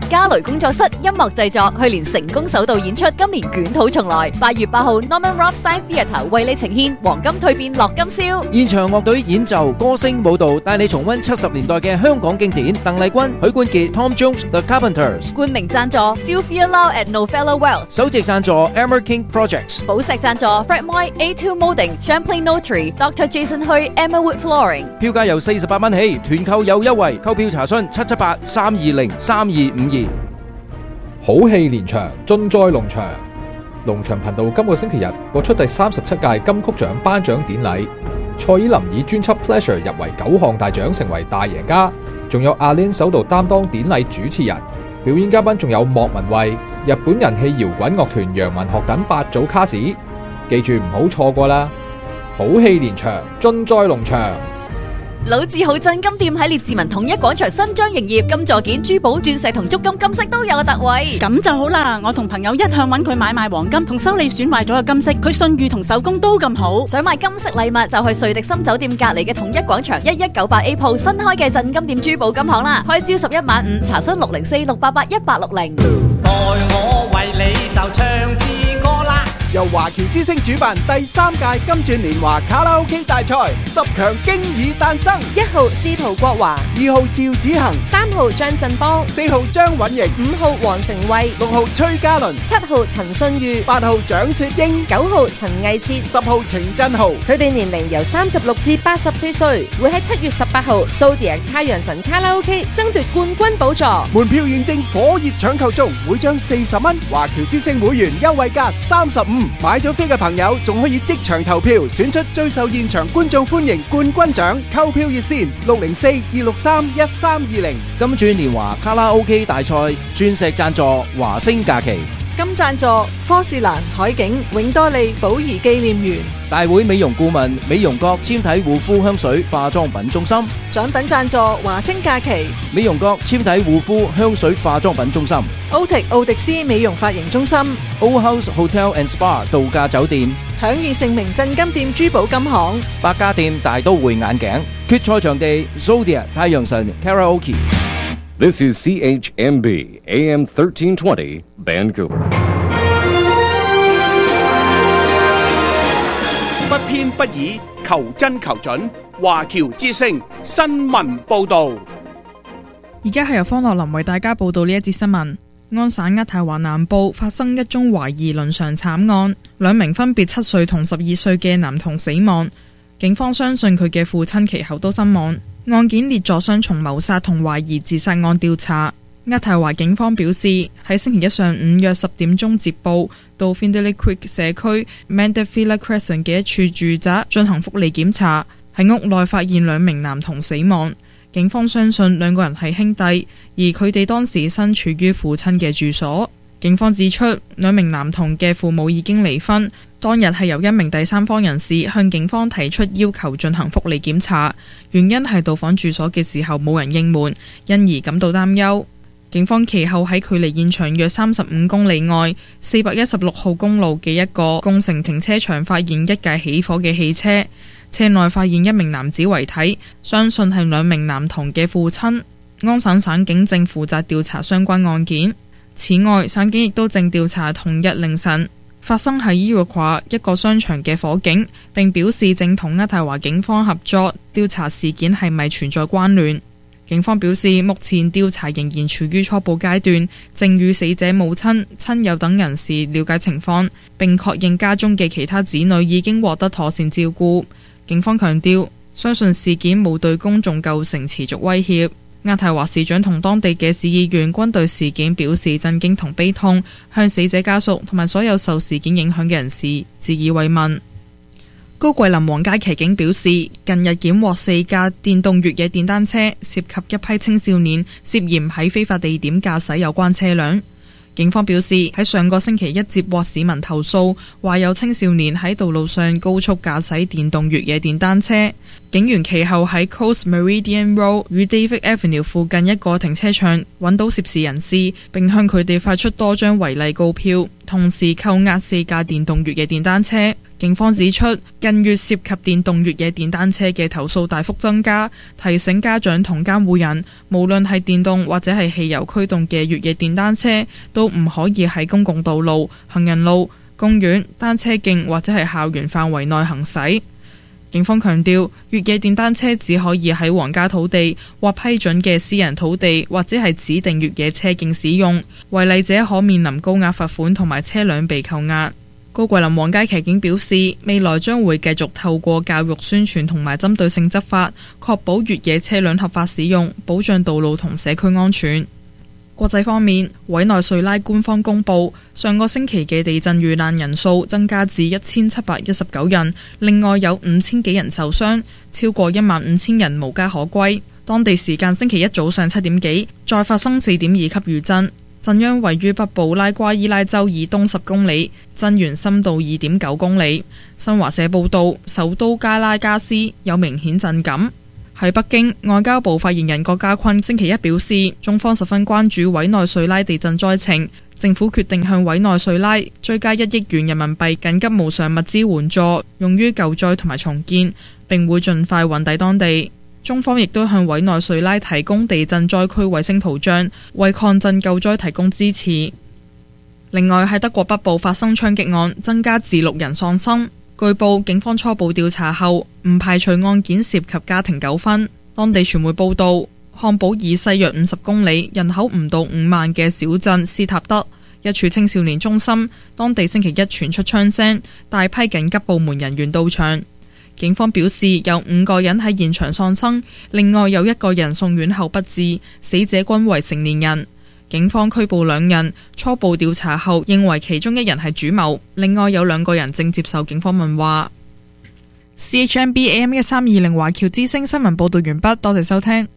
嘉雷工作室音樂製作，去年成功首度演出，今年捲土重來。8月8號 Norman Rothstein Theatre 為你呈現黃金蛻變樂金宵， 現場樂隊演奏、歌聲、舞蹈，帶你重溫70年代嘅香港經典。鄧麗君、許冠傑、Tom Jones、The Carpenters。 冠名贊助 Sylvia Lau at Novella Well。 首席贊助 Emmer King Projects。 寶石贊助 Fred Moy A2 Molding、Champlain Notary、Dr. Jason Hui、Emma Wood Flooring。 票價由48蚊起，團購有優惠，購票查詢778-320-3252。 好戲連場，盡在龍翔。龍翔頻道今個星期日播出第37屆金曲獎頒獎典禮，蔡依林以專輯 Pleasure 入圍9項大獎，成為大贏家。仲有阿 Lin 首度擔當典禮主持人，表演嘉賓仲有莫文蔚、日本人氣搖滾樂團楊文學等8組卡士，記住唔好錯過啦！好戲連場，盡在龍翔。 老字號鎮金店喺列治文統一廣場新張營業，金座件、珠寶、鑽石同足金金飾都有特惠。 咁就好啦，我同朋友一向揾佢買賣黃金同修理損壞咗嘅金飾，佢信譽同手工都咁好。 想買金飾禮物就去瑞迪森酒店隔離嘅統一廣場1198A 鋪新開嘅鎮金店珠寶金行啦，開朝11晚5，查詢604-688-1860。 待我為你就唱支歌啦！ 由華僑之星主辦第3屆金鑽年華卡拉 OK 大賽，10強經已誕生。 1號司徒國華 ，2號趙子恒 ，3號張振邦 ，4號張允瑩 ，5號黃成慧 ，6號崔嘉倫 ，7號陳信裕 ，8號蔣雪英 ，9號陳藝哲 ，10號程振豪。 佢哋年齡由36至84歲，會喺7月18號Zodiac太陽神卡拉 OK 爭奪冠軍寶座。 門票現正火熱搶購中，每張40蚊，華僑之星會員優惠價35。買咗飛嘅朋友仲可以即場投票，選出最受現場觀眾歡迎冠軍獎。購票熱線604-263-1320。 金鑽年華卡拉 OK 大賽，鑽石贊助華星假期， 金贊助科士蘭海景永多利寶儀紀念園。 大會美容顧問美容閣纖體護膚香水化妝品中心。 獎品贊助華星假期美容閣纖體護膚香水化妝品中心。 奧迪斯美容髮型中心。 Old House Hotel and Spa 度假酒店。 享譽盛名鎮金店珠寶金行。 百家店大都會眼鏡。決賽場地 Zodiac 太陽神 Karaoke。This is CHMB AM 1320 Vancouver。 不偏不倚，求真求準。華僑之聲新聞報導。 而家係由方樂林為大家報道呢一節新聞。安省渥太華南部發生一宗懷疑倫常慘案，2名分別7歲同12歲嘅男童死亡。警方相信佢嘅父親其後都身亡。案件列作雙重謀殺同懷疑自殺案調查。渥太華警方表示，喺星期一上午約10點鐘接報，到 Findlay Creek 社區 Mandevilla Crescent 嘅一處住宅進行福利檢查，喺屋內發現2名男童死亡。警方相信2個人係兄弟，而佢哋當時身處於父親嘅住所。警方指出，2名男童嘅父母已經離婚，當日係由1名第三方人士向警方提出要求進行福利檢查，原因係到訪住所嘅時候冇人應門，因而感到擔憂。警方其後喺距離現場約35公里外416號公路嘅一個工程停車場發現一架起火嘅汽車，車內發現1名男子遺體，相信係2名男童嘅父親。安省省警正負責調查相關案件。此外，省警亦都正調查同日凌晨發生喺 Iroquois 一個商場嘅火警，並表示正同渥太華警方合作調查事件係咪存在關聯。警方表示，目前調查仍然處於初步階段，正與死者母親、親友等人士了解情況，並確認家中嘅其他子女已經獲得妥善照顧。警方強調，相信事件冇對公眾構成持續威脅。渥太華市長同當地嘅市議員均對事件表示震驚同悲痛，向死者家屬同埋所有受事件影響嘅人士致以慰問。高桂林皇家騎警表示，近日檢獲4架電動越野電單車，涉及一批青少年涉嫌喺非法地點駕駛有關車輛。警方表示，喺上個星期一接獲市民投訴，話有青少年喺道路上高速駕駛電動越野電單車。警員其後喺 Coast Meridian Road 與 David Avenue 附近一個停車場揾到涉事人士，並向佢哋發出多張違例告票，同時扣押4架電動越野電單車。 警方指出，近月涉及電動越野電單車嘅投訴大幅增加，提醒家長同監護人，無論係電動或者係汽油驅動嘅越野電單車，都唔可以喺公共道路、行人路、公園、單車徑或者係校園範圍內行駛。警方強調，越野電單車只可以喺皇家土地或批准嘅私人土地或者係指定越野車徑使用，違例者可面臨高額罰款同埋車輛被扣押。高桂林皇家騎警表示，未來將會繼續透過教育宣傳同埋針對性執法，確保越野車輛合法使用，保障道路同社區安全。國際方面，委內瑞拉官方公佈，上個星期嘅地震遇難人數增加至1719人，另外有5000幾人受傷，超過15000人無家可歸。當地時間星期一早上7點幾，再發生4.2級餘震。震央位於北部拉瓜伊拉州以東10公里，震源深度2.9公里。新華社報道，首都加拉加斯有明顯震感。喺北京，外交部發言人郭家坤星期一表示，中方十分關注委內瑞拉地震災情，政府決定向委內瑞拉追加1億元人民幣緊急無償物資援助，用於救災同埋重建，並會盡快運抵當地。中方亦都向委內瑞拉提供地震災區衛星圖像，為抗震救災提供支持。另外喺德國北部發生槍擊案，增加至6人喪生。據報警方初步調查後，唔排除案件涉及家庭糾紛。當地傳媒報道，漢堡以西約50公里、人口唔到5萬嘅小鎮斯塔德一處青少年中心，當地星期一傳出槍聲，大批緊急部門人員到場。警方表示有5個人喺現場喪生，另外有1個人送院後不治，死者均為成年人。警方拘捕2人，初步調查後認為其中1人係主謀，另外有2個人正接受警方問話。CHMB AM 1320華僑之聲新聞報道完畢，多謝收聽。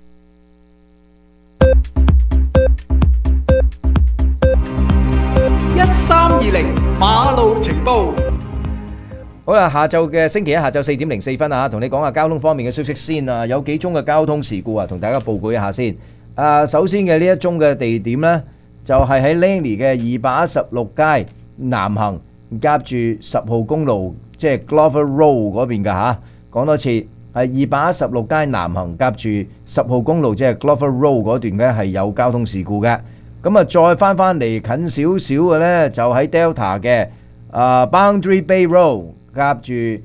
1320馬路情報。 好啦，下晝嘅星期一下晝4點04分啊，同你講下交通方面嘅消息先啊，有幾宗嘅交通事故啊，同大家報告一下先。首先嘅呢一宗嘅地點呢，就係喺 Langley 嘅216街南行夾住10號公路，即係 Glover Road 嗰邊㗎嚇。講多次，係216街南行夾住10號公路，即係 Glover Road 嗰段呢係有交通事故嘅。咁啊，再翻嚟近少少嘅呢，就喺 Delta 嘅Boundary Bay Road 夾住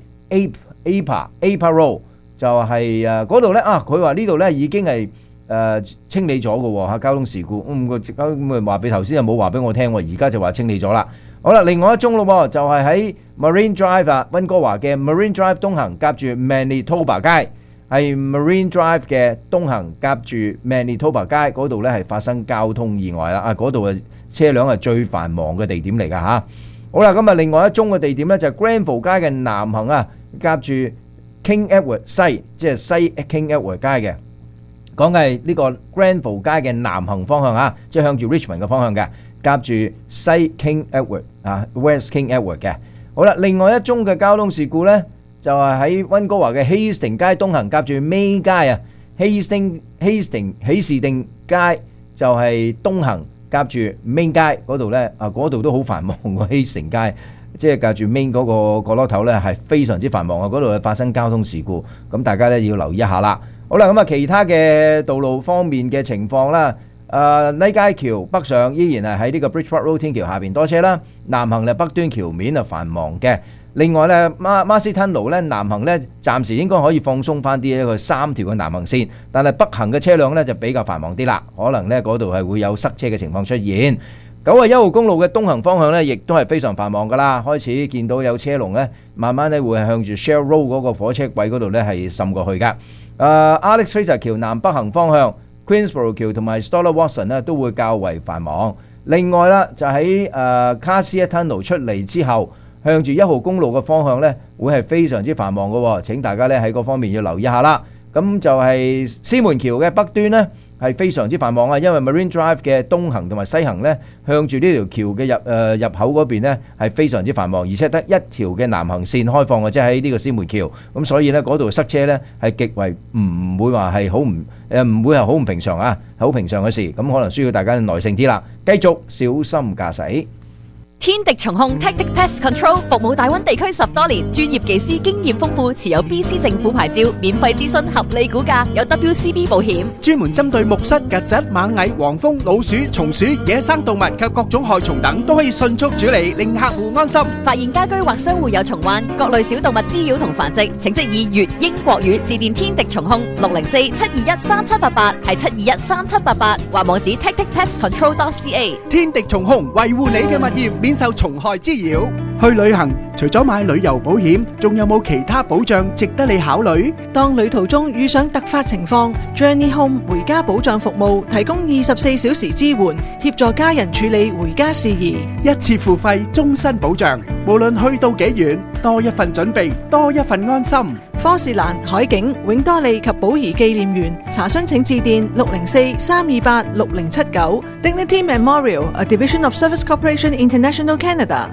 APA Road， 就係嗰度呢。佢話呢度呢已經係清理咗嘅喎嚇，交通事故。咁話俾頭先又冇話俾我聽喎，而家就話清理咗啦。好啦，另外一宗咯，就係喺 Marine Drive 溫哥華嘅 Marine Drive 東行夾住 Manitoba 街，係 Marine Drive 嘅東行夾住 Manitoba 街嗰度呢係發生交通意外啦。嗰度嘅車輛係最繁忙嘅地點嚟㗎嚇。好啦，咁啊另外一宗嘅地點呢，就係 Granville 街嘅南行啊，夾住 King Edward 西，即係西 King Edward 街嘅。講嘅係呢個 Granville 街嘅南行方向啊，即係向住 Richmond 嘅方向嘅，夾住西 King Edward West King Edward 嘅。好啦，另外一宗嘅交通事故呢，就係喺溫哥華嘅 Hastings 街東行夾住 Main 街啊，Hastings 喜士定街就係東行夾住 Main 街嗰度呢，嗰度都好繁忙個 Hastings 街，即係夾住 Main 嗰個角落頭呢係非常之繁忙啊，嗰度發生交通事故，咁大家呢要留意一下啦。好啦，咁啊，其他嘅道路方面嘅情況啦，呢街橋北上依然係喺呢個 Bridgeport Road 天橋下邊多車啦，南行咧北端橋面啊繁忙嘅。另外咧，Marsey Tunnel 咧南行咧暫時應該可以放鬆翻啲，一個3條嘅南行線，但係北行嘅車輛咧就比較繁忙啲啦，可能咧嗰度係會有塞車嘅情況出現。91號公路嘅東行方向咧，亦都係非常繁忙噶啦，開始見到有車龍咧，慢慢咧會向住 Shell Road 嗰個火車軌嗰度咧係滲過去噶。Alex Fraser 橋南北行方向 Queensborough 橋同埋 Stoller Watson 咧都會較為繁忙。另外啦，就喺Cartier Tunnel 出嚟之後，向住1號公路嘅方向咧，會係非常之繁忙嘅喎。請大家咧喺嗰方面要留意一下啦。咁就係獅門橋嘅北端咧係非常之繁忙啊，因為 Marine Drive 嘅東行同埋西行咧，向住呢條橋嘅入口嗰邊咧係非常之繁忙，而且得一條嘅南行線開放嘅，即係喺呢個獅門橋。咁所以咧嗰度塞車咧係極為唔會話係好唔會係好唔平常啊，好平常嘅事。咁可能需要大家耐性啲啦，繼續小心駕駛。 天敵蟲控 Tactic Pest Control 服務大灣地區10多年，專業技師經驗豐富，持有 BC 政府牌照，免費諮詢，合理估價，有 WCB 保險。 專門針對木蝨、曱甴、螞蟻、黃蜂、老鼠、松鼠、野生動物及各種害蟲等，都可以迅速處理，令客戶安心。 發現家居或商戶有蟲患、各類小動物滋擾同繁殖，請即以粵英國語致電天敵蟲控604-721-3788，係721-3788，或網址 tacticpestcontrol.ca。 天敵蟲控維護你嘅物業免受蟲害滋擾。去旅行除咗買旅遊保險，仲有冇其他保障值得你考慮？ 當旅途中遇上突發情況 ，Journey Home 回家保障服務提供24小時支援，協助家人處理回家事宜， 一次付費，終身保障。無論去到幾遠，多一份準備，多一份安心。 科士蘭、海景、永多利及寶儀紀念園查詢請致電604-328-6079。Dignity Memorial, a division of Service Corporation International Canada。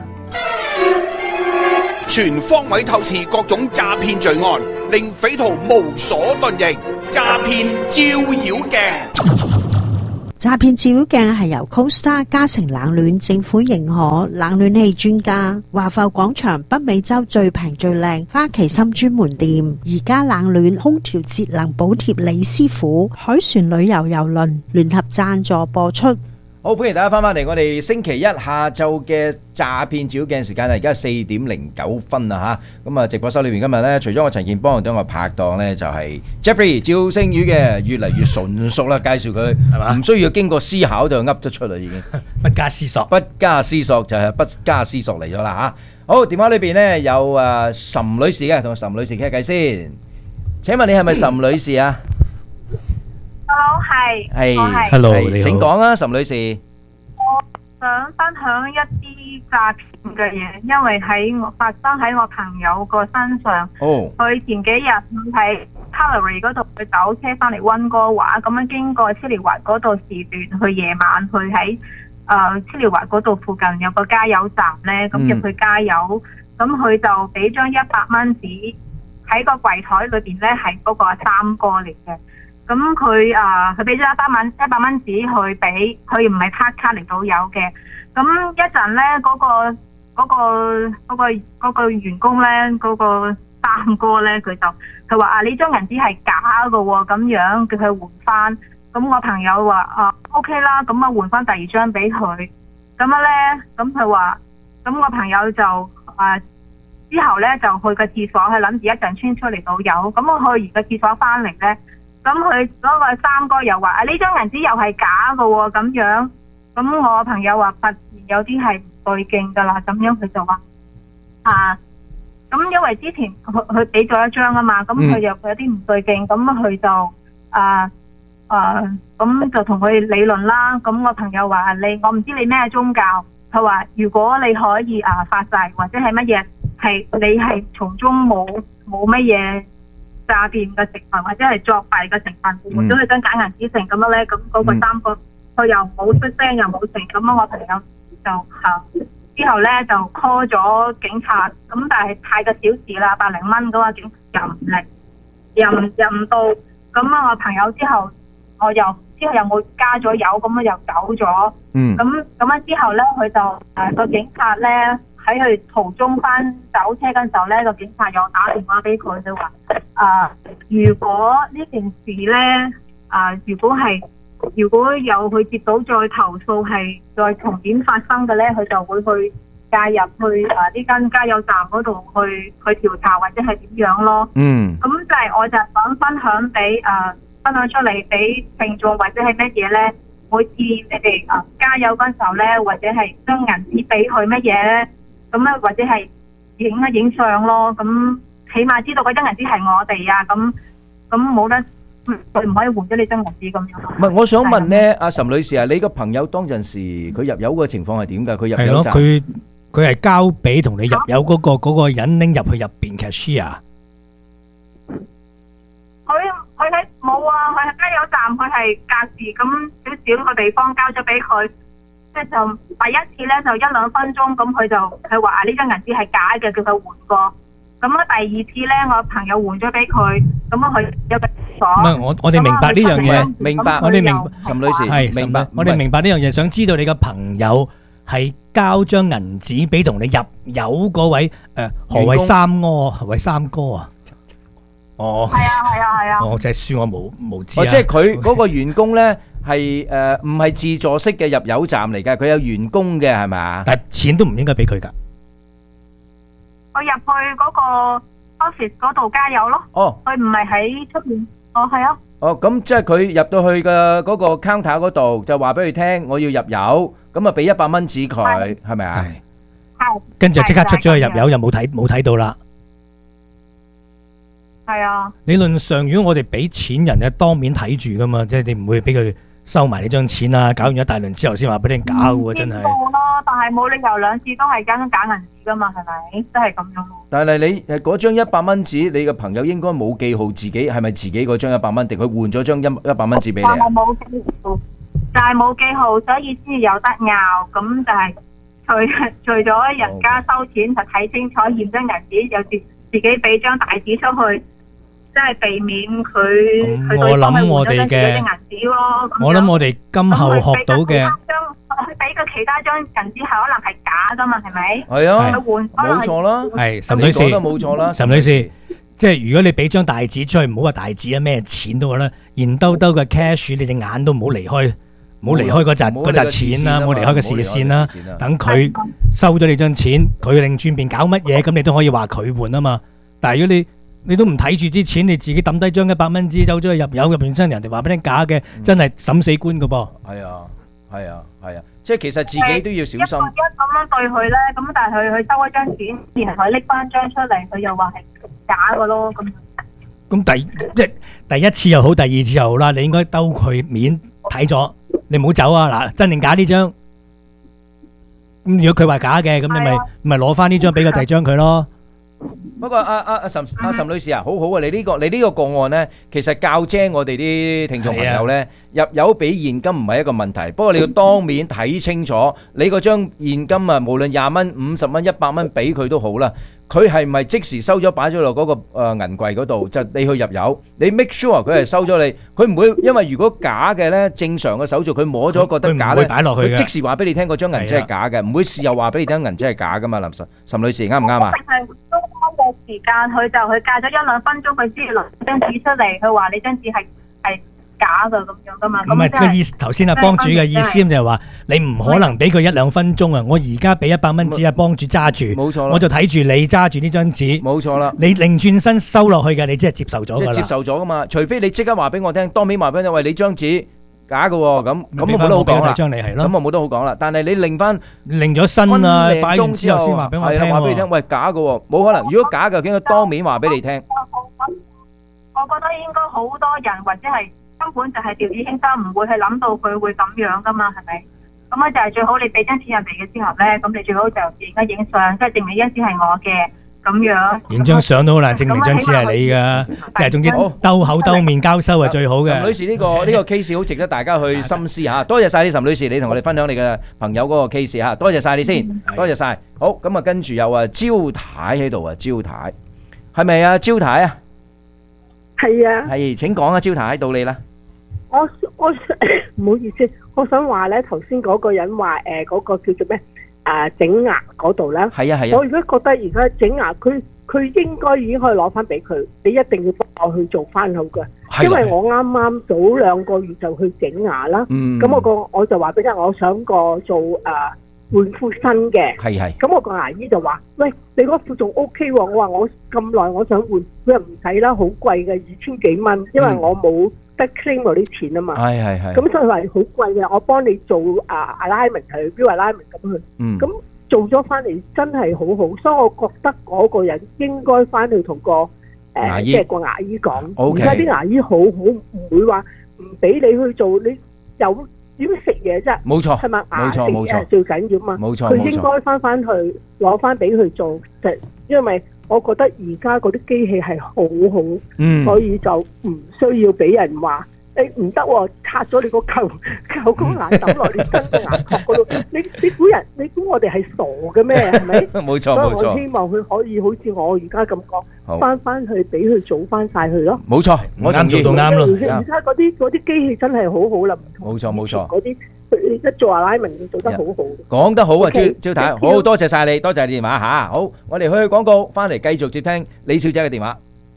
全方位透視各種詐騙罪案，令匪徒無所遁形。詐騙照妖鏡。 詐騙照妖鏡係由 Costa 嘉誠冷暖政府認可冷暖氣專家，華埠廣場北美洲最平最靚花旗參專門店，而家冷暖空調節能補貼李師傅，海船旅遊郵輪聯合贊助播出。 好，歡迎大家翻返嚟我哋星期一下晝嘅詐騙照妖鏡時間啦，而家4點09分啦吓，咁啊直播室裏邊今日咧，除咗我陳健邦同我拍檔咧，就係 Jeffrey 趙星宇嘅，越嚟越純熟啦，介紹佢係嘛，唔需要經過思考就噏得出啦，已經不加思索， 不加思索就係不加思索嚟咗啦吓。好，電話裏邊咧有岑女士嘅，同岑女士傾下偈先。請問你係咪岑女士啊 ？Hello， 我係。 Hello， 你好。請講啊，岑女士。 我想分享一啲詐騙嘅嘢，因為發生喺我朋友個身上。佢前幾日喺 Calgary 嗰度去走車翻嚟溫哥華，咁樣經過黐寮華嗰度時段，去夜晚去喺黐寮華嗰度附近有個加油站咧，咁入去加油，咁佢就俾張100蚊紙喺個櫃台裏邊咧，係嗰個三哥嚟嘅。咁佢俾咗100蚊紙去俾，佢唔係卡嚟到有嘅。咁一陣咧，嗰個員工咧，嗰個三哥咧，佢話呢張銀紙係假嘅喎，咁樣叫佢換翻。咁我朋友話OK 啦，咁我換翻第二張俾佢。咁樣咧，咁佢話，咁我朋友就之後咧就去個廁所，佢諗住一陣穿出嚟到有。咁我去完個廁所翻嚟咧。咁佢嗰個三哥又話呢張銀紙又係假嘅喎，咁樣。咁我朋友話發現有啲係唔對勁噶啦，咁樣佢就話咁因為之前佢俾咗一張啊嘛，咁佢又有啲唔對勁，咁佢就咁就同佢理論啦。咁我朋友話我唔知你咩宗教，佢話如果你可以發誓或者係乜嘢，係你係從中冇乜嘢詐騙嘅成分或者係作弊嘅成分，換咗佢張假銀紙成咁樣咧，咁嗰個三個佢又冇出聲又冇成，咁樣我朋友就之後咧就 call 咗警察，咁但係太過小事啦，100零蚊嗰個警察入唔嚟，入唔到，咁樣我朋友之後又冇加咗油，咁樣又走咗，咁樣之後咧佢就個警察咧。喺佢途中翻走車嗰陣時候咧，個警察又打電話俾佢，就話如果呢件事咧如果有佢接到再投訴係再重點發生嘅咧，佢就會去介入去呢間加油站嗰度去調查或者係點樣咯。咁就係我就想分享出嚟俾聽眾或者係乜嘢咧，每次你哋加油嗰陣時候咧，或者係將銀紙俾佢乜嘢咧。咁咧，或者係影相咯，咁起碼知道嗰張銀紙係我哋啊，咁冇得佢唔可以換咗你張銀紙咁樣。 唔係，我想問咧，阿岑女士啊，你個朋友當陣時佢入油嘅情況係點㗎？佢入油站， 佢係交俾同你入油嗰個人拎入去入邊 cashier。 佢喺冇啊，佢喺加油站，佢係隔時咁少個地方交咗俾佢。即係就第一次咧就1-2分鐘，咁佢話呢張銀紙係假嘅，叫佢換過。咁啊第二次咧，我朋友換咗俾佢，咁啊佢有個鎖。唔係我哋明白呢樣嘢， 明白。 我哋明岑女士係明白。 我哋明白呢樣嘢，想知道你個朋友係交張銀紙俾同你入油嗰位何謂三哥？何謂三哥啊？哦， 係啊， 我真係輸我無知啊！ 即係佢嗰個員工咧係唔係自助式嘅入油站嚟嘅，佢有員工嘅係咪啊？ 但係錢都唔應該俾佢㗎。 我入去嗰個 office 嗰度加油咯。 哦， 佢唔係喺出面。哦，係啊。 哦，咁即係佢入到去嘅嗰個 counter 嗰度，就話俾佢聽，我要入油，咁啊俾100蚊紙佢，係咪啊？ 係。 跟住即刻出咗去入油，又冇睇到啦。 係啊。 理論上，如果我哋俾錢人咧，當面睇住噶嘛，即係你唔會俾佢收埋呢張錢啊，搞完一大輪之後先話俾你搞喎，真係。 知道咯，但係冇理由兩次都係跟假銀紙噶嘛，係咪？都係咁樣。但係你嗰張100蚊紙，你嘅朋友應該冇記號自己係咪自己嗰張100蚊，定佢換咗張100蚊紙俾你啊？ 我冇記號，但係冇記號，所以先有得拗。咁就係除咗人家收錢，就睇清楚驗張銀紙，又自己俾張大紙出去。即係避免佢我諗我哋嘅，我諗我哋今後學到嘅， 佢俾個其他張銀紙係可能係假噶嘛，係咪？ 係啊，冇錯啦， 係岑女士冇錯啦， 岑女士，即係如果你俾張大紙出去，唔好話大紙啊，咩錢都好啦，現兜兜嘅 cash，你隻眼都唔好離開，唔好離開嗰扎錢啦，唔好離開個視線啦，等佢收咗你張錢，佢擰轉邊搞乜嘢，咁你都可以話佢換啊嘛。但係如果你都唔睇住啲錢，你自己抌低張100蚊紙走咗去入油入邊，真係人哋話俾你假嘅，真係審死官噶噃。 係啊，即係其實自己都要小心。 一咁樣對佢咧，咁但係佢收一張錢，然後佢拎翻張出嚟，佢又話係假嘅咯。 咁第一次又好，第二次又好啦，你應該兜佢面睇咗，你唔好走啊！嗱，真定假呢張？咁如果佢話假嘅，咁你咪攞翻呢張俾個第二張佢咯。 不過岑女士啊，好好啊！你呢個個案呢，其實教精我哋啲聽眾朋友呢，入油俾現金唔係一個問題，不過你要當面睇清楚，你嗰張現金啊，無論20蚊、50蚊、100蚊俾佢都好啦，佢係咪即時收咗擺咗落嗰個銀櫃嗰度？就你去入油，你 make sure 佢係收咗你，佢唔會因為如果假嘅呢，正常嘅手續佢摸咗覺得假呢，佢即時話俾你聽嗰張銀紙係假嘅，唔會事後話俾你聽銀紙係假噶嘛？岑女士啱唔啱啊？ 個時間佢隔咗1-2分鐘，佢先攞張紙出嚟，佢話你張紙係假嘅咁樣噶嘛。 唔係個意思，頭先阿幫主嘅意思就係話，你唔可能俾佢1-2分鐘啊！我而家俾100蚊紙啊，幫主揸住，冇錯啦，我就睇住你揸住呢張紙， 冇錯啦。你擰轉身收落去嘅，你即係接受咗㗎啦。 即係接受咗噶嘛？除非你即刻話俾我聽，當面話俾我，喂，你張紙假嘅喎，咁我冇得好講啦。咁我冇得好講啦。但係你擰咗身啊，擺完之後先話俾我聽，話俾你聽，喂，假嘅喎，冇可能。如果假嘅，應該當面話俾你聽。 我覺得應該好多人或者係根本就係掉以輕心，唔會去諗到佢會咁樣噶嘛，係咪？咁啊就係最好你俾張錢入嚟嘅時候咧，咁你最好就影一影相，即係證明呢張錢係我嘅。咁樣影張相都好難證明張紙係你噶，即係總之兜口兜面交收係最好嘅。 岑女士呢個 case 好值得大家去深思嚇，多謝曬你岑女士，你同我哋分享你嘅朋友嗰個 case 嚇，多謝曬你先，多謝曬。好，咁啊跟住有啊焦太喺度啊，焦太係咪啊？焦太啊， 係啊， 係請講啊，焦太到你啦。 我唔好意思，我想話咧，頭先嗰個人話嗰個叫做咩？整牙嗰度咧， 係啊， 我如果覺得而家整牙，佢應該已經可以攞翻俾佢，你一定要幫我去做翻好嘅，因為我啱啱早2個月就去整牙啦，咁我就話俾佢，我想過做換副新嘅，係，咁我個牙醫就話，喂，你嗰副仲 OK 喎，我話我咁耐我想換，佢話唔使啦，好貴嘅2000幾蚊，因為我冇得 claim 嗰啲錢啊嘛，係，咁所以話好貴嘅，我幫你做alignment 係 view alignment 咁去，咁做咗翻嚟真係好好，所以我覺得嗰個人應該翻去同個即係個牙醫講，而家啲牙醫好好，唔會話唔俾你去做，你有點食嘢啫，冇錯，係咪？冇錯冇錯，最緊要嘛，冇錯，佢應該翻去攞翻俾佢做，就因為我覺得而家嗰啲機器係好好，所以就唔需要俾人話你唔得喎，拆咗你個舊嗰牙抌落你新嘅牙殼嗰度，你估我哋係傻嘅咩？係咪？ 冇錯冇錯。 所以我希望佢可以好似我而家咁講，翻去俾佢做翻晒佢咯。 冇錯，我啱做到啱咯。 而家嗰啲機器真係好好啦， 冇錯冇錯。 嗰啲一做阿拉文做得好好。 講得好啊，招太，好多謝晒你，多謝你電話嚇。好，我哋去廣告，翻嚟繼續接聽李小姐嘅電話。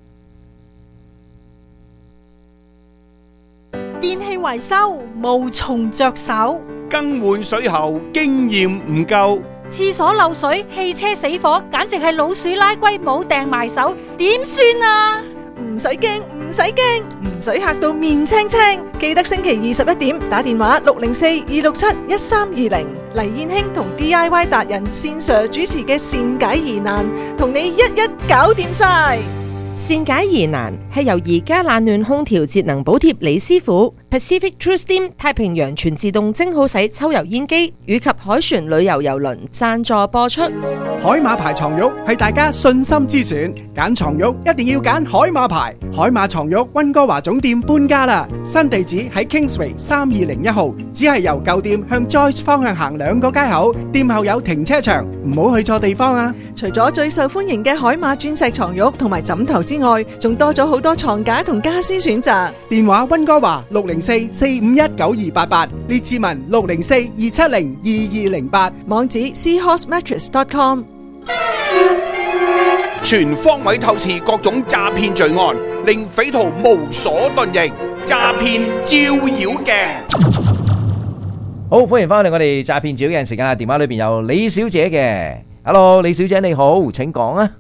電器維修無從着手， 更換水喉經驗唔夠， 廁所漏水、汽車死火，簡直係老鼠拉龜冇掟埋手，點算啊？ 唔使驚，唔使驚，唔使嚇到面青青。記得星期21點打電話604-267-1320，黎燕卿同 DIY 達人線上主持嘅善解疑難，同你一一搞掂晒。 善解疑難係由而家冷暖空調節能補貼李師傅、Pacific True Steam 太平洋全自動蒸好洗抽油煙機以及海船旅遊郵輪贊助播出。 海馬牌床褥係大家信心之選，揀床褥一定要揀海馬牌。海馬床褥溫哥華總店搬家啦，新地址喺 Kingsway 3201號，只係由舊店向 Joyce 方向行2個街口，店後有停車場，唔好去錯地方啊！ 除咗最受歡迎嘅海馬鑽石床褥同埋枕頭之外，仲多咗好多床架同家私選擇。 電話溫哥華604-451-9288，列治文604-270-2208， 網址 seahorsemattress.com。 全方位透視各種詐騙罪案，令匪徒無所遁形。詐騙照妖鏡。 好，歡迎翻嚟我哋詐騙照妖鏡時間啊！電話裏邊有李小姐嘅 ，Hello， 李小姐你好，請講啊。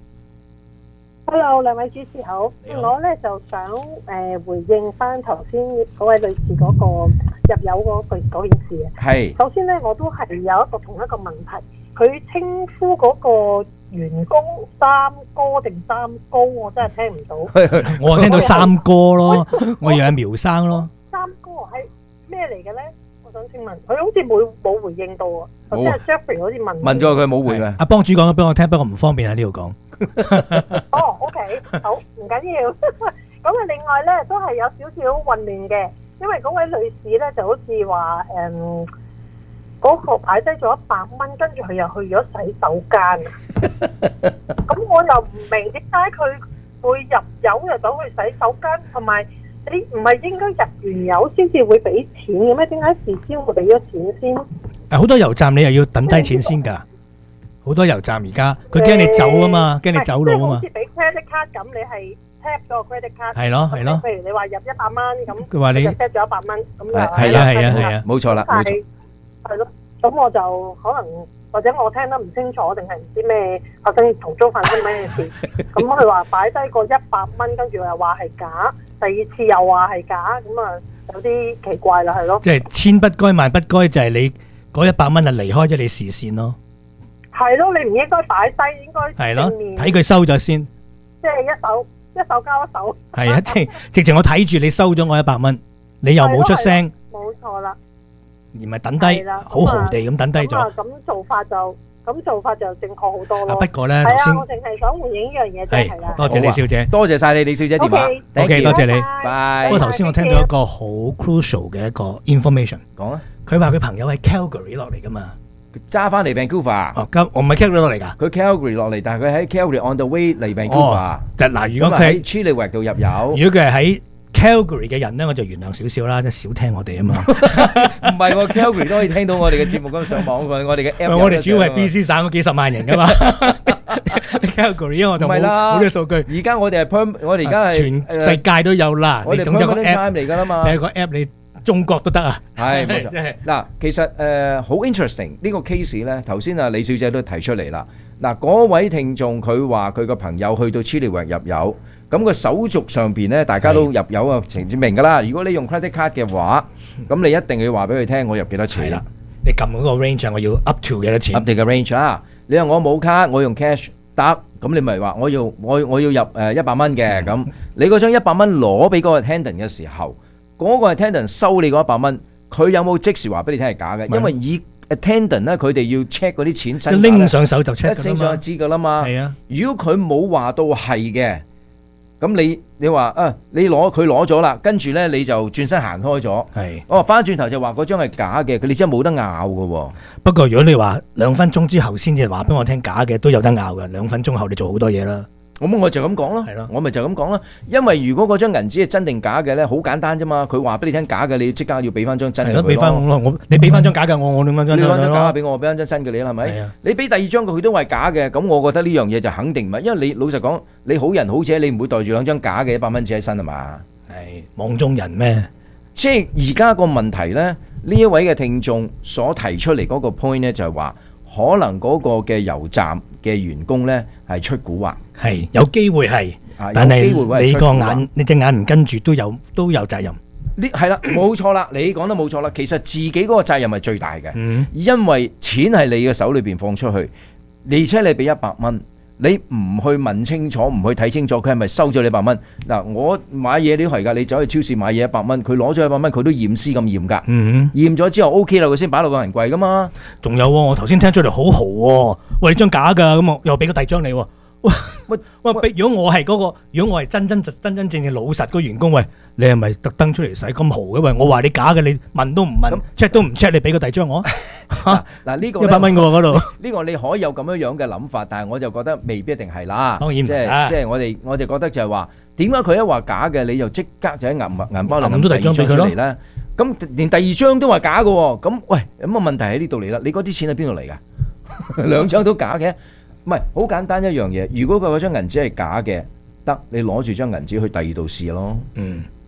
Hello， 兩位主持好。我咧就想回應翻頭先嗰位女士嗰個入油嗰件事啊。係。首先咧，我都係有同一個問題，佢稱呼嗰個員工三哥定三高，我真係聽唔到。 我聽到三哥咯，我以為係苗生咯。 三哥係咩嚟嘅咧？我想請問，佢好似冇回應到啊。頭先阿 Jeffrey 好似問咗佢冇回嘅。 阿幫主講咗俾我聽，不過唔方便喺呢度講。 哦 ，OK， 好，唔緊要。咁啊，另外咧都係有少少混亂嘅，因為嗰位女士咧就好似話嗰個擺低咗100蚊，跟住佢又去咗洗手間。咁我又唔明點解佢會入油又走去洗手間，同埋你唔係應該入完油先至會俾錢嘅咩？點解事先會俾咗錢先？ 好多油站你又要等低錢先㗎。好多油站而家佢驚你走啊嘛，驚你走佬啊嘛。 即係好似俾 credit card 咁，你係 tap 咗個 credit card。 係咯係咯。 譬如你話入100蚊咁， 佢話你就 tap 咗100蚊咁就係啊，冇錯啦，冇錯。 係咯，咁我就可能或者我聽得唔清楚，定係唔知咩發生同租發生咩事？咁佢話擺低個100蚊，跟住又話係假，第二次又話係假，咁啊有啲奇怪啦，係咯。即係千不該萬不該，就係你嗰100蚊啊離開咗你視線咯。 係咯，你唔應該擺低，應該係咯，睇佢收咗先。 即係一手交一手。 係啊，直情我睇住你收咗我100蚊，你又冇出聲。 冇錯啦。 而唔係等低，好豪地咁等低咗。 咁做法就正確好多咯。 不過咧， 係啊，我淨係想回應呢樣嘢啫，係啦。 多謝李小姐， 多謝晒你李小姐電話。 OK，多謝你。 拜。 不過頭先我聽到一個好 crucial 嘅一個 information， 講啊。 佢話佢朋友喺 Calgary 落嚟噶嘛。 揸翻嚟 Vancouver， 我唔係 Calgary 落嚟㗎， 佢 Calgary 落嚟，但係佢喺 Calgary on the way 嚟 Vancouver。 嗱，如果佢喺 Chilliwack 度入油， 如果佢係喺 Calgary 嘅人咧，我就原諒少少啦，即係少聽我哋啊嘛。 唔係喎 ，Calgary 都可以聽到我哋嘅節目咁上網㗎，我哋嘅 app。 我哋主要係 BC 省嗰幾十萬人㗎嘛。Calgary 我就冇呢個數據。 而家我哋係我哋而家係全世界都有啦。 我哋 permanent time 嚟㗎啦嘛。 你有個 app 你。中國都得啊， 係冇錯。嗱，其實好 interesting 呢個 case 咧，頭先啊李小姐都提出嚟啦。嗱，嗰位聽眾佢話佢個朋友去到 Chilliwack 入油，咁個手續上邊咧，大家都入油啊，情節明㗎啦。如果你用 credit card 嘅話，咁你一定要話俾佢聽，我入幾多錢啦。 你撳嗰個 range， 我要 up to 幾多錢 ？up to 嘅 range 啦。你話我冇卡，我用 cash 得，咁你咪話我要入100蚊嘅，咁你嗰張100蚊攞俾嗰個 attendant 嘅時候。嗰個 attendant 收你嗰100蚊，佢有冇即時話俾你聽係假嘅？因為以 attendant 咧，佢哋要 check 嗰啲錢身， 拎上手就 check 㗎啦嘛， 一拎上就知㗎啦嘛。係啊，如果佢冇話到係嘅， 咁你話啊，佢攞咗啦，跟住咧你就轉身行開咗。 係， 我話翻轉頭就話嗰張係假嘅，你真係冇得拗㗎喎。 不過如果你話2分鐘之後先至話俾我聽假嘅，都有得拗嘅。2分鐘後你做好多嘢啦。 咁我就咁講咯，我咪就咁講咯。因為如果嗰張銀紙係真定假嘅咧，好簡單啫嘛。佢話俾你聽假嘅，你即刻要俾翻張真嘅佢咯。 俾翻我，你俾翻張假嘅我點樣張？ 你翻張假嘅俾我，俾翻張真嘅你啦，係咪？你俾第二張佢都話假嘅，咁我覺得呢樣嘢就肯定唔係，因為你老實講，你好人好姐，你唔會袋住2張假嘅100蚊紙喺身係嘛？ 係網中人咩？ 即係而家個問題咧，呢一位嘅聽眾所提出嚟嗰個 point 咧，就係話可能嗰個嘅油站嘅員工咧係出蠱惑， 係有機會係，但係你隻眼唔跟住都有責任。 呢係啦，冇錯啦，你講得冇錯啦。其實自己嗰個責任係最大嘅，因為錢係你嘅手裏邊放出去，而且你俾100蚊。你唔去問清楚，唔去睇清楚，佢係咪收咗你100蚊？嗱，我買嘢都係㗎，你走去超市買嘢100蚊，佢攞咗100蚊，佢都驗屍咁驗㗎。驗咗之後 OK 啦，佢先擺落個銀櫃㗎嘛。 仲有喎，我頭先聽出嚟好豪喎，喂，你張假㗎，咁我又俾個第二張你喎。喂，如果我係如果我係真正老實個員工，喂，你係咪特登出嚟使咁豪嘅？喂，我話你假嘅，你問都唔問，check 都唔 check，你俾個第二張我。 嗱呢個 100蚊嘅喎嗰度。 呢個你可以有咁樣嘅諗法，但係我就覺得未必一定係啦。 當然即係我就覺得就係話，點解佢一話假嘅，你就即刻就喺銀包攞第二張出嚟咧？咁連第二張都話假嘅喎，咁喂，咁個問題喺呢度嚟啦。你嗰啲錢喺邊度嚟㗎？2張都假嘅。唔係好簡單一樣嘢，如果佢嗰張銀紙係假嘅，得你攞住張銀紙去第二度試咯。